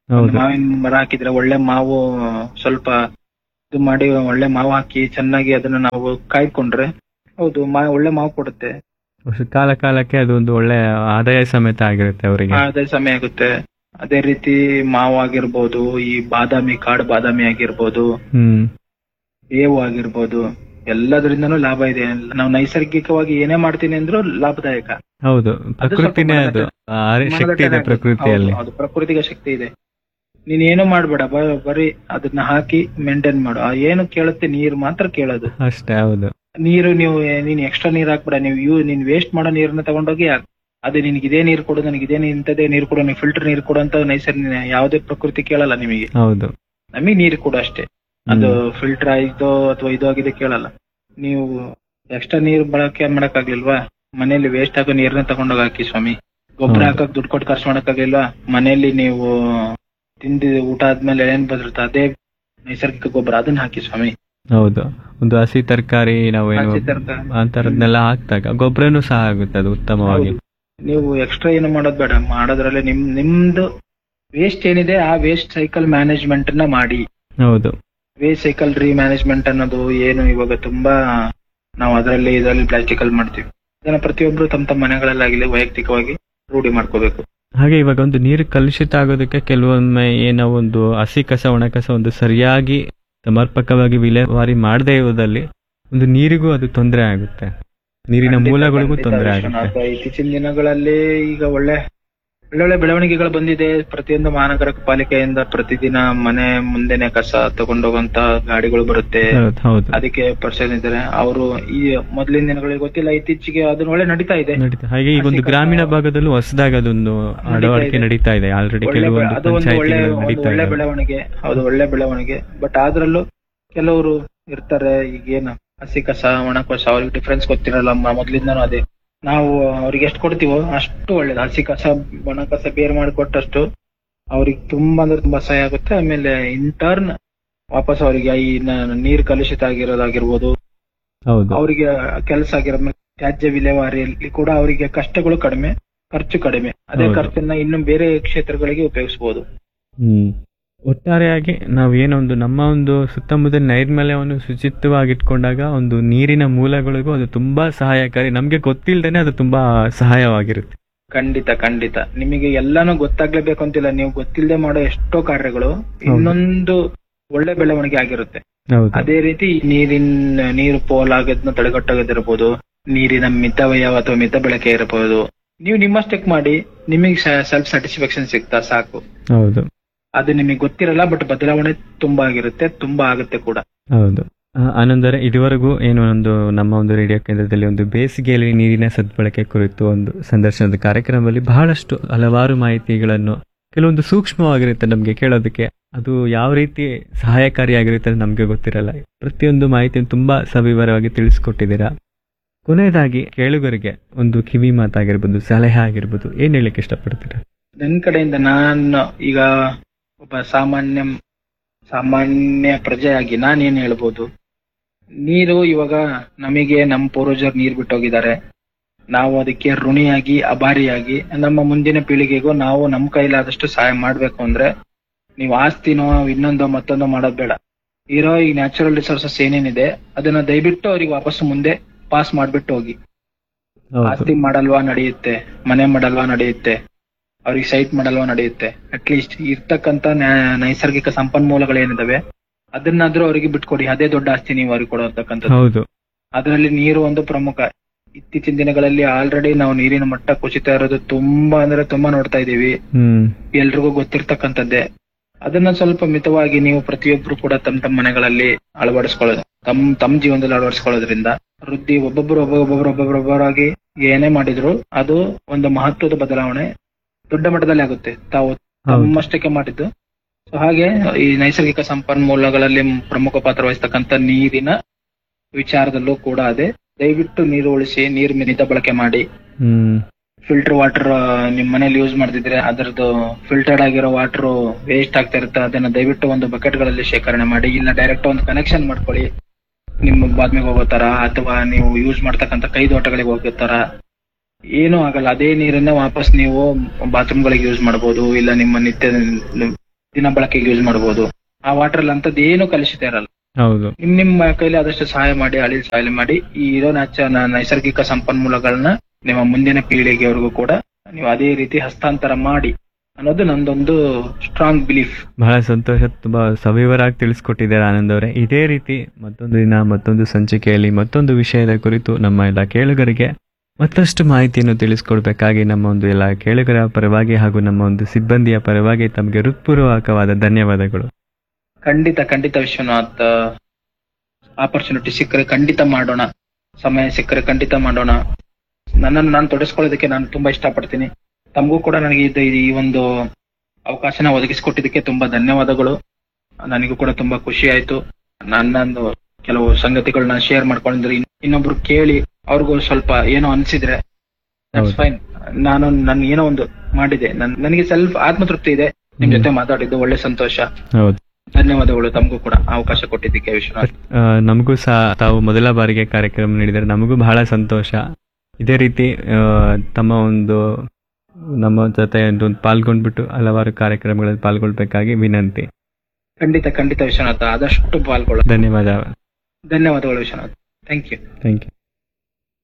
Speaker 1: ಹೌದು
Speaker 2: ಮಾವಿನ ಮರ ಹಾಕಿದ್ರೆ ಒಳ್ಳೆ ಮಾವು ಸ್ವಲ್ಪ ಇದು ಮಾಡಿ ಒಳ್ಳೆ ಮಾವು ಹಾಕಿ ಚೆನ್ನಾಗಿ ಅದನ್ನ ನಾವು ಕಾಯ್ಕೊಂಡ್ರೆ ಹೌದು ಮಾ ಒಳ್ಳೆ ಮಾವು ಕೊಡುತ್ತೆ.
Speaker 1: ಕಾಲ ಕಾಲಕ್ಕೆ ಅದು ಒಂದು ಒಳ್ಳೆ ಆದಾಯ ಸಮೇತ ಆಗಿರುತ್ತೆ ಅವರಿಗೆ.
Speaker 2: ಅದೇ ಸಮಯ ಆಗುತ್ತೆ. ಅದೇ ರೀತಿ ಮಾವು ಆಗಿರ್ಬೋದು, ಈ ಬಾದಾಮಿ ಕಾಡು ಬಾದಾಮಿ ಆಗಿರ್ಬೋದು,
Speaker 1: ಹ್ಮ್
Speaker 2: ಬೇವು ಆಗಿರ್ಬೋದು, ಎಲ್ಲದರಿಂದನೂ ಲಾಭ ಇದೆ. ನಾವು ನೈಸರ್ಗಿಕವಾಗಿ ಏನೇ ಮಾಡ್ತೀನಿ ಅಂದ್ರೂ ಲಾಭದಾಯಕ.
Speaker 1: ಹೌದು, ಪ್ರಕೃತಿನೇ ಅದು, ಆ ಶಕ್ತಿ ಇದೆ ಪ್ರಕೃತಿಯಲ್ಲಿ.
Speaker 2: ಹೌದು, ಪ್ರಕೃತಿಗೆ ಶಕ್ತಿ ಇದೆ. ನೀನ್ ಏನು ಮಾಡ್ಬೇಡ, ಬ- ಬರೀ ಅದನ್ನ ಹಾಕಿ ಮೇಂಟೈನ್ ಮಾಡು. ಆ ಏನು ಕೇಳುತ್ತೆ ನೀರು ಮಾತ್ರ ಕೇಳೋದು
Speaker 1: ಅಷ್ಟೇ. ಹೌದು,
Speaker 2: ನೀರು ನೀವು ನೀನ್ ಎಕ್ಸ್ಟ್ರಾ ನೀರ್ ಹಾಕ್ಬೇಡ. ನೀವು ಯೂ ನೀನ್ ವೇಸ್ಟ್ ಮಾಡೋ ನೀರನ್ನ ತಗೊಂಡೋಗಿ ಹಾಕ್. ಅದೇ ನಿನ್ಗೆ ಇದೇ ನೀರು ಕೊಡು, ನನಗೆ ಇದೇ ಇಂಥದೇ ನೀರು ಕೊಡು, ನೀವು ಫಿಲ್ಟರ್ ನೀರು ಕೊಡು ಅಂತ ನೈಸರ್ಗಿಕ ಯಾವುದೇ ಪ್ರಕೃತಿ ಕೇಳಲ್ಲ ನಿಮಗೆ.
Speaker 1: ಹೌದು,
Speaker 2: ನಮಗೆ ನೀರು ಕೊಡು ಅಷ್ಟೇ. ಅದು ಫಿಲ್ಟರ್ ಆಯ್ತೋ ಅಥವಾ ಇದು ಆಗಿದೆ ಕೇಳಲ್ಲ. ನೀವು ಎಕ್ಸ್ಟ್ರಾ ನೀರು ಬಳಕೆ ಮಾಡಕ್ಕಾಗ್ಲಿಲ್ವಾ, ಮನೆಯಲ್ಲಿ ವೇಸ್ಟ್ ಆಗೋ ನೀರನ್ನ ತಗೊಂಡೋಗಿ ಹಾಕಿ ಸ್ವಾಮಿ. ಗೊಬ್ಬರ ಹಾಕಕ್ ದುಡ್ಡು ಕೊಟ್ಟು ಖರ್ಚು ಮಾಡಕ್ಕಾಗ್ಲಿಲ್ವಾ, ಮನೆಯಲ್ಲಿ ನೀವು ತಿಂದಿ ಊಟ ಆದ್ಮೇಲೆ ಏನ್ ಬದಿರುತ್ತೆ ಅದೇ ನೈಸರ್ಗಿಕ ಗೊಬ್ಬರ, ಅದನ್ನ ಹಾಕಿ ಸ್ವಾಮಿ.
Speaker 1: ಹೌದು, ಒಂದು ಹಸಿ ತರಕಾರಿ ನಾವೇನು
Speaker 2: ಹಸಿ ತರಕಾರಿ
Speaker 1: ಅಂತರದ್ನೆಲ್ಲ ಹಾಕ್ದಾಗ ಗೊಬ್ಬರನು ಸಹ ಆಗುತ್ತೆ, ಅದು ಉತ್ತಮವಾಗಿ.
Speaker 2: ನೀವು ಎಕ್ಸ್ಟ್ರಾ ಏನು ಮಾಡೋದ್ ಬೇಡ. ಮಾಡೋದ್ರಲ್ಲಿ ನಿಮ್ ನಿಮ್ದು ವೇಸ್ಟ್ ಏನಿದೆ ಆ ವೇಸ್ಟ್ ಸೈಕಲ್ ಮ್ಯಾನೇಜ್ಮೆಂಟ್ ನ ಮಾಡಿ.
Speaker 1: ಹೌದು,
Speaker 2: ವೇಸ್ಟ್ ಸೈಕಲ್ ರೀ ಮ್ಯಾನೇಜ್ಮೆಂಟ್ ಅನ್ನೋದು ಏನು ಇವಾಗ ತುಂಬಾ ನಾವು ಅದರಲ್ಲಿ ಇದರಲ್ಲಿ ಪ್ಲಾಸ್ಟಿಕ್ ಅಲ್ಲಿ ಮಾಡ್ತೀವಿ. ಇದನ್ನ ಪ್ರತಿಯೊಬ್ರು ತಮ್ಮ ತಮ್ಮ ಮನೆಗಳಲ್ಲಾಗಲಿ ವೈಯಕ್ತಿಕವಾಗಿ ರೂಢಿ ಮಾಡ್ಕೋಬೇಕು.
Speaker 1: ಹಾಗೆ ಇವಾಗ ಒಂದು ನೀರು ಕಲುಷಿತ ಆಗೋದಕ್ಕೆ ಕೆಲವೊಮ್ಮೆ ಏನೋ ಒಂದು ಹಸಿ ಕಸ ಒಣ ಕಸ ಒಂದು ಸರಿಯಾಗಿ ಸಮರ್ಪಕವಾಗಿ ವಿಲೇವಾರಿ ಮಾಡದೇ ಇರೋದಲ್ಲಿ ಒಂದು ನೀರಿಗೂ ಅದು ತೊಂದರೆ ಆಗುತ್ತೆ, ನೀರಿನ ಮೂಲಗಳಿಗೂ ತೊಂದರೆ ಆಗುತ್ತೆ.
Speaker 2: ಇತ್ತೀಚಿನ ದಿನಗಳಲ್ಲಿ ಈಗ ಒಳ್ಳೆ ಒಳ್ಳೊಳ್ಳೆ ಬೆಳವಣಿಗೆಗಳು ಬಂದಿದೆ. ಪ್ರತಿಯೊಂದು ಮಹಾನಗರ ಪಾಲಿಕೆಯಿಂದ ಪ್ರತಿದಿನ ಮನೆ ಮುಂದೆನೆ ಕಸ ತಗೊಂಡೋಗಂತ ಗಾಡಿಗಳು ಬರುತ್ತೆ.
Speaker 1: ಹೌದು, ಹೌದು,
Speaker 2: ಅದಕ್ಕೆ ಪರ್ಸನ್ ಇದ್ದಾರೆ ಅವರು. ಈ ಮೊದಲಿನ ದಿನಗಳಿಗೆ ಗೊತ್ತಿಲ್ಲ, ಇತ್ತೀಚೆಗೆ ಅದನ್ನ ಒಳ್ಳೆ ನಡೀತಾ ಇದೆ.
Speaker 1: ನಡೀತಾ. ಹಾಗೆ ಈಗ ಒಂದು ಗ್ರಾಮೀಣ ಭಾಗದಲ್ಲೂ ಹೊಸದಾಗಿ ಅದೊಂದು ಅಳವಡಿಕೆ ನಡೀತಾ ಇದೆ ಆಲ್ರೆಡಿ. ಕೆಲವೊಂದು
Speaker 2: ಅದು ಒಂದು ಒಳ್ಳೆ
Speaker 1: ಪಂಚಾಯತಿಗಳು
Speaker 2: ಒಂದು
Speaker 1: ನಡೀತಾ
Speaker 2: ಒಳ್ಳೆ
Speaker 1: ಇದೆ.
Speaker 2: ಬೆಳವಣಿಗೆ. ಹೌದು, ಒಳ್ಳೆ ಬೆಳವಣಿಗೆ. ಬಟ್ ಅದ್ರಲ್ಲೂ ಕೆಲವರು ಇರ್ತಾರೆ, ಈಗೇನು ಹಸಿ ಕಸ ಒಣ ಕಸ ಅವ್ರಿಗೆ ಡಿಫ್ರೆನ್ಸ್ ಗೊತ್ತಿರಲ್ಲ. ಮೊದ್ಲಿಂದನೂ ಅದೇ ನಾವು ಅವ್ರಿಗೆ ಎಷ್ಟು ಕೊಡ್ತೀವೋ ಅಷ್ಟು ಒಳ್ಳೇದು. ಹಸಿ ಕಸ ಒಣ ಕಸ ಬೇರೆ ಮಾಡಿ ಕೊಟ್ಟಷ್ಟು ಅವ್ರಿಗೆ ತುಂಬಾ ಅಂದ್ರೆ ತುಂಬಾ ಸಹಾಯ ಆಗುತ್ತೆ. ಆಮೇಲೆ ಇಂಟರ್ನ್ ವಾಪಸ್ ಅವರಿಗೆ ಈ ನ- ನೀರು ಕಲುಷಿತ ಆಗಿರೋದಾಗಿರ್ಬೋದು,
Speaker 1: ಹೌದು,
Speaker 2: ಅವರಿಗೆ ಕೆಲಸ ಆಗಿರೋ ತ್ಯಾಜ್ಯ ವಿಲೇವಾರಿಯಲ್ಲಿ ಕೂಡ ಅವರಿಗೆ ಕಷ್ಟಗಳು ಕಡಿಮೆ, ಖರ್ಚು ಕಡಿಮೆ. ಅದೇ
Speaker 1: ಹೌದು.
Speaker 2: ಖರ್ಚನ್ನ ಇನ್ನು ಬೇರೆ ಕ್ಷೇತ್ರಗಳಿಗೆ ಉಪಯೋಗಿಸಬಹುದು.
Speaker 1: ಹ್ಮ್ ಒಟ್ಟಾರೆಯಾಗಿ ನಾವು ಏನೊಂದು ನಮ್ಮ ಒಂದು ಸುತ್ತಮುತ್ತ ನೈರ್ಮಲ್ಯವನ್ನು ಶುಚಿತ್ವವಾಗಿಟ್ಕೊಂಡಾಗ ಒಂದು ನೀರಿನ ಮೂಲಗಳಿಗೂ ಅದು ತುಂಬಾ ಸಹಾಯಕಾರಿ. ನಮ್ಗೆ ಗೊತ್ತಿಲ್ದೇನೆ ಅದು ತುಂಬಾ ಸಹಾಯವಾಗಿರುತ್ತೆ.
Speaker 2: ಖಂಡಿತ ಖಂಡಿತ. ನಿಮಗೆ ಎಲ್ಲಾನು ಗೊತ್ತಾಗ್ಲೇಬೇಕು ಅಂತಿಲ್ಲ. ನೀವು ಗೊತ್ತಿಲ್ಲದೆ ಮಾಡೋ ಎಷ್ಟೋ ಕಾರ್ಯಗಳು ಇನ್ನೊಂದು ಒಳ್ಳೆ ಬೆಳವಣಿಗೆ ಆಗಿರುತ್ತೆ.
Speaker 1: ಹೌದು,
Speaker 2: ಅದೇ ರೀತಿ ಈ ನೀರಿನ ನೀರು ಪೋಲಾಗೋದನ್ನ ತಡೆಗಟ್ಟೋದಿರ್ಬೋದು, ನೀರಿನ ಮಿತವ್ಯಯ ಅಥವಾ ಮಿತ ಬಳಕೆ ಇರಬಹುದು. ನೀವು ನಿಮ್ಮಷ್ಟಕ್ಕೆ ಮಾಡಿ, ನಿಮಗೆ ಸೆಲ್ಫ್ ಸ್ಯಾಟಿಸ್ಫ್ಯಾಕ್ಷನ್ ಸಿಗ್ತಾ ಸಾಕು.
Speaker 1: ಹೌದು,
Speaker 2: ಅದು ನಿಮಗೆ ಗೊತ್ತಿರಲ್ಲ, ಬಟ್ ಬದಲಾವಣೆ ತುಂಬಾ ಆಗಿರುತ್ತೆ, ತುಂಬಾ ಆಗುತ್ತೆ ಕೂಡ.
Speaker 1: ಹೌದು. ಆ, ಆನಂದರೆ ಇದುವರೆಗೂ ಏನು ಒಂದು ನಮ್ಮ ಒಂದು ರೇಡಿಯೋ ಕೇಂದ್ರದಲ್ಲಿ ಒಂದು ಬೇಸಿಗೆಯಲ್ಲಿ ನೀರಿನ ಸದ್ಬಳಕೆ ಕುರಿತು ಒಂದು ಸಂದರ್ಶನದ ಕಾರ್ಯಕ್ರಮದಲ್ಲಿ ಬಹಳಷ್ಟು ಹಲವಾರು ಮಾಹಿತಿಗಳನ್ನು ಕೆಲವೊಂದು ಸೂಕ್ಷ್ಮವಾಗಿರುತ್ತೆ ನಮಗೆ ಕೇಳೋದಕ್ಕೆ. ಅದು ಯಾವ ರೀತಿ ಸಹಾಯಕಾರಿಯಾಗಿರುತ್ತೆ ಅಂತ ನಮಗೆ ಗೊತ್ತಿರಲ್ಲ. ಪ್ರತಿಯೊಂದು ಮಾಹಿತಿಯನ್ನು ತುಂಬಾ ಸವಿವರವಾಗಿ ತಿಳಿಸ್ಕೊಟ್ಟಿದ್ದೀರಾ. ಕೊನೆಯದಾಗಿ ಕೇಳುಗರಿಗೆ ಒಂದು ಕಿವಿ ಮಾತಾಗಿರ್ಬೋದು, ಸಲಹೆ ಆಗಿರ್ಬೋದು, ಏನ್ ಹೇಳಲಿಕ್ಕೆ ಇಷ್ಟಪಡ್ತೀರಾ?
Speaker 2: ನನ್ನ ಕಡೆಯಿಂದ ನಾನು ಈಗ ಒಬ್ಬ ಸಾಮಾನ್ಯ ಸಾಮಾನ್ಯ ಪ್ರಜೆಯಾಗಿ ನಾನೇನ್ ಹೇಳ್ಬೋದು, ನೀರು ಇವಾಗ ನಮಗೆ ನಮ್ಮ ಪೂರ್ವಜರು ನೀರು ಬಿಟ್ಟೋಗಿದ್ದಾರೆ. ನಾವು ಅದಕ್ಕೆ ಋಣಿಯಾಗಿ ಅಭಾರಿಯಾಗಿ ನಮ್ಮ ಮುಂದಿನ ಪೀಳಿಗೆಗೂ ನಾವು ನಮ್ಮ ಕೈಲಾದಷ್ಟು ಸಹಾಯ ಮಾಡ್ಬೇಕು. ಅಂದ್ರೆ ನೀವು ಆಸ್ತಿನೋ ಇನ್ನೊಂದೋ ಮತ್ತೊಂದೋ ಮಾಡೋದ್ ಬೇಡ. ಇರೋ ಈ ನ್ಯಾಚುರಲ್ ರಿಸೋರ್ಸಸ್ ಏನೇನಿದೆ ಅದನ್ನ ದಯವಿಟ್ಟು ಅವ್ರಿಗೆ ವಾಪಸ್ ಮುಂದೆ ಪಾಸ್ ಮಾಡ್ಬಿಟ್ಟು ಹೋಗಿ. ಆಸ್ತಿ ಮಾಡಲ್ವಾ ನಡೆಯುತ್ತೆ, ಮನೆ ಮಾಡಲ್ವಾ ನಡೆಯುತ್ತೆ, ಅವ್ರಿಗೆ ಸೈಟ್ ಮಾಡಲ್ವಾ ನಡೆಯುತ್ತೆ. ಅಟ್ಲೀಸ್ಟ್ ಇರ್ತಕ್ಕಂತ ನೈಸರ್ಗಿಕ ಸಂಪನ್ಮೂಲಗಳೇನಿದಾವೆ ಅದನ್ನಾದ್ರೂ ಅವರಿಗೆ ಬಿಟ್ಕೊಡಿ. ಅದೇ ದೊಡ್ಡ ಆಸ್ತಿ ನೀವು ಅವ್ರಿಗೆ ಕೊಡತಕ್ಕಂಥದ್ದು.
Speaker 1: ಹೌದು,
Speaker 2: ಅದರಲ್ಲಿ ನೀರು ಒಂದು ಪ್ರಮುಖ. ಇತ್ತೀಚಿನ ದಿನಗಳಲ್ಲಿ ಆಲ್ರೆಡಿ ನಾವು ನೀರಿನ ಮಟ್ಟ ಕುಸಿತ ಇರೋದು ತುಂಬಾ ಅಂದ್ರೆ ತುಂಬಾ ನೋಡ್ತಾ ಇದೀವಿ.
Speaker 1: ಹ್ಮ್
Speaker 2: ಎಲ್ರಿಗೂ ಗೊತ್ತಿರ್ತಕ್ಕಂಥದ್ದೇ. ಅದನ್ನ ಸ್ವಲ್ಪ ಮಿತವಾಗಿ ನೀವು ಪ್ರತಿಯೊಬ್ರು ಕೂಡ ತಮ್ಮ ತಮ್ಮ ಮನೆಗಳಲ್ಲಿ ಅಳವಡಿಸ್ಕೊಳ್ಳೋದು, ತಮ್ಮ ತಮ್ಮ ಜೀವನದಲ್ಲಿ ಅಳವಡಿಸ್ಕೊಳ್ಳೋದ್ರಿಂದ ವೃದ್ಧಿ ಒಬ್ಬೊಬ್ರು ಒಬ್ಬೊಬ್ಬೊಬ್ರು ಒಬ್ಬೊಬ್ಬರೊಬ್ಬರಾಗಿ ಏನೇ ಮಾಡಿದ್ರು ಅದು ಒಂದು ಮಹತ್ವದ ಬದಲಾವಣೆ ದೊಡ್ಡ ಮಟ್ಟದಲ್ಲಿ ಆಗುತ್ತೆ. ತಾವು ತಮ್ಮಷ್ಟಕ್ಕೆ ಮಾಡಿದ್ದು. ಸೊ ಹಾಗೆ ಈ ನೈಸರ್ಗಿಕ ಸಂಪನ್ಮೂಲಗಳಲ್ಲಿ ಪ್ರಮುಖ ಪಾತ್ರ ವಹಿಸ್ತಕ್ಕಂಥ ನೀರಿನ ವಿಚಾರದಲ್ಲೂ ಕೂಡ ಅದೇ. ದಯವಿಟ್ಟು ನೀರು ಉಳಿಸಿ, ನೀರು ಮಿತ ಬಳಕೆ ಮಾಡಿ.
Speaker 1: ಹ್ಮ್
Speaker 2: ಫಿಲ್ಟರ್ ವಾಟರ್ ನಿಮ್ ಮನೇಲಿ ಯೂಸ್ ಮಾಡ್ತಿದ್ರೆ ಅದರದ್ದು ಫಿಲ್ಟರ್ಡ್ ಆಗಿರೋ ವಾಟರ್ ವೇಸ್ಟ್ ಆಗ್ತಾ ಇರುತ್ತೆ. ಅದನ್ನ ದಯವಿಟ್ಟು ಒಂದು ಬಕೆಟ್ ಗಳಲ್ಲಿ ಶೇಖರಣೆ ಮಾಡಿ, ಇಲ್ಲ ಡೈರೆಕ್ಟ್ ಒಂದು ಕನೆಕ್ಷನ್ ಮಾಡ್ಕೊಳ್ಳಿ ನಿಮ್ಮ ಬಾತ್ಮಿಗೆ ಹೋಗೋ ತರ, ಅಥವಾ ನೀವು ಯೂಸ್ ಮಾಡ್ತಕ್ಕಂಥ ಕೈದೋಟಗಳಿಗೆ ಹೋಗೋ ತರ. ಏನೂ ಆಗಲ್ಲ. ಅದೇ ನೀರನ್ನ ವಾಪಸ್ ನೀವು ಬಾತ್ರೂಮ್ ಗಳಿಗೆ ಯೂಸ್ ಮಾಡಬಹುದು, ಇಲ್ಲ ನಿಮ್ಮ ನಿತ್ಯ ದಿನ ಬಳಕೆಗೆ ಯೂಸ್ ಮಾಡಬಹುದು. ಆ ವಾಟರ್ ಅಲ್ಲಿ ಅಂತದ್ದು ಏನು ಕಲುಷಿತ ಇರಲ್ಲ.
Speaker 1: ಹೌದು.
Speaker 2: ನಿಮ್ ನಿಮ್ಮ ಕೈಲಿ ಆದಷ್ಟು ಸಹಾಯ ಮಾಡಿ, ಹಳ್ಳಿ ಸಹಾಯ ಮಾಡಿ ಈ ಇರೋ ನಾಚ ನೈಸರ್ಗಿಕ ಸಂಪನ್ಮೂಲಗಳನ್ನ ನಿಮ್ಮ ಮುಂದಿನ ಪೀಳಿಗೆವರೆಗೂ ಕೂಡ ನೀವು ಅದೇ ರೀತಿ ಹಸ್ತಾಂತರ ಮಾಡಿ ಅನ್ನೋದು ನಂದೊಂದು ಸ್ಟ್ರಾಂಗ್ ಬಿಲೀಫ್.
Speaker 1: ಬಹಳ ಸಂತೋಷ, ತುಂಬಾ ಸವಿವರಾಗಿ ತಿಳಿಸ್ಕೊಟ್ಟಿದ್ದಾರೆ ಆನಂದ್ ಅವರೇ. ಇದೇ ರೀತಿ ಮತ್ತೊಂದು ದಿನ ಮತ್ತೊಂದು ಸಂಚಿಕೆಯಲ್ಲಿ ಮತ್ತೊಂದು ವಿಷಯದ ಕುರಿತು ನಮ್ಮ ಎಲ್ಲ ಕೇಳುಗರಿಗೆ ಮತ್ತಷ್ಟು ಮಾಹಿತಿಯನ್ನು ತಿಳಿಸ್ಕೊಡ್ಬೇಕಾಗಿ ನಮ್ಮ ಒಂದು ಎಲ್ಲ ಕೇಳುಗರ ಪರವಾಗಿ ಹಾಗೂ ನಮ್ಮ ಒಂದು ಸಿಬ್ಬಂದಿಯ ಪರವಾಗಿ ತಮಗೆ ಹೃತ್ಪೂರ್ವಕವಾದ ಧನ್ಯವಾದಗಳು.
Speaker 2: ಖಂಡಿತ ಖಂಡಿತ ವಿಶ್ವನಾಥ್, ಆಪರ್ಚುನಿಟಿ ಸಿಕ್ಕರೆ ಖಂಡಿತ ಮಾಡೋಣ, ಸಮಯ ಸಿಕ್ಕರೆ ಖಂಡಿತ ಮಾಡೋಣ. ನನ್ನನ್ನು ನಾನು ತೊಡಸ್ಕೊಳ್ಳೋದಕ್ಕೆ ನಾನು ತುಂಬಾ ಇಷ್ಟಪಡ್ತೀನಿ. ತಮಗೂ ಕೂಡ ನನಗೆ ಇದು ಈ ಒಂದು ಅವಕಾಶನ ಒದಗಿಸಿಕೊಟ್ಟಿದ್ದಕ್ಕೆ ತುಂಬಾ ಧನ್ಯವಾದಗಳು. ನನಗೂ ಕೂಡ ತುಂಬಾ ಖುಷಿ ಆಯ್ತು. ನನ್ನೊಂದು ಕೆಲವು ಸಂಗತಿಗಳನ್ನ ಶೇರ್ ಮಾಡ್ಕೊಂಡಿದ್ರೆ ಇನ್ನೊಬ್ರು ಕೇಳಿ ಅವ್ರಿಗೂ ಸ್ವಲ್ಪ ಏನೋ ಅನ್ಸಿದ್ರೆ ದಟ್ಸ್ ಫೈನ್. ನಾನು ನನ್ ಏನೋ ಒಂದು ಮಾಡಿದೆ, ನನ್ ನನಗೆ ಸ್ವಲ್ಪ ಆತ್ಮತೃಪ್ತಿ ಇದೆ. ನಿಮ್ ಜೊತೆ ಮಾತಾಡಿದ್ದು ಒಳ್ಳೆ ಸಂತೋಷ.
Speaker 1: ಹೌದು,
Speaker 2: ಧನ್ಯವಾದಗಳು ತಮಗೂ ಕೂಡ ಅವಕಾಶ ಕೊಟ್ಟಿದ್ದಕ್ಕೆ ವಿಶ್ವನಾಥ್.
Speaker 1: ನಮಗೂ ಸಹ ತಾವು ಮೊದಲ ಬಾರಿಗೆ ಕಾರ್ಯಕ್ರಮ ನೀಡಿದರೆ ನಮಗೂ ಬಹಳ ಸಂತೋಷ. ಇದೇ ರೀತಿ ತಮ್ಮ ಒಂದು ನಮ್ಮ ಜೊತೆ ಪಾಲ್ಗೊಂಡ್ಬಿಟ್ಟು ಹಲವಾರು ಕಾರ್ಯಕ್ರಮಗಳಲ್ಲಿ ಪಾಲ್ಗೊಳ್ಬೇಕಾಗಿ ವಿನಂತಿ.
Speaker 2: ಖಂಡಿತ ಖಂಡಿತ ವಿಶ್ವನಾಥ್, ಆದಷ್ಟು ಪಾಲ್ಗೊಳ್ಳ.
Speaker 1: ಧನ್ಯವಾದ.
Speaker 2: ಧನ್ಯವಾದಗಳು Vishwanath. Thank you.
Speaker 1: Thank you.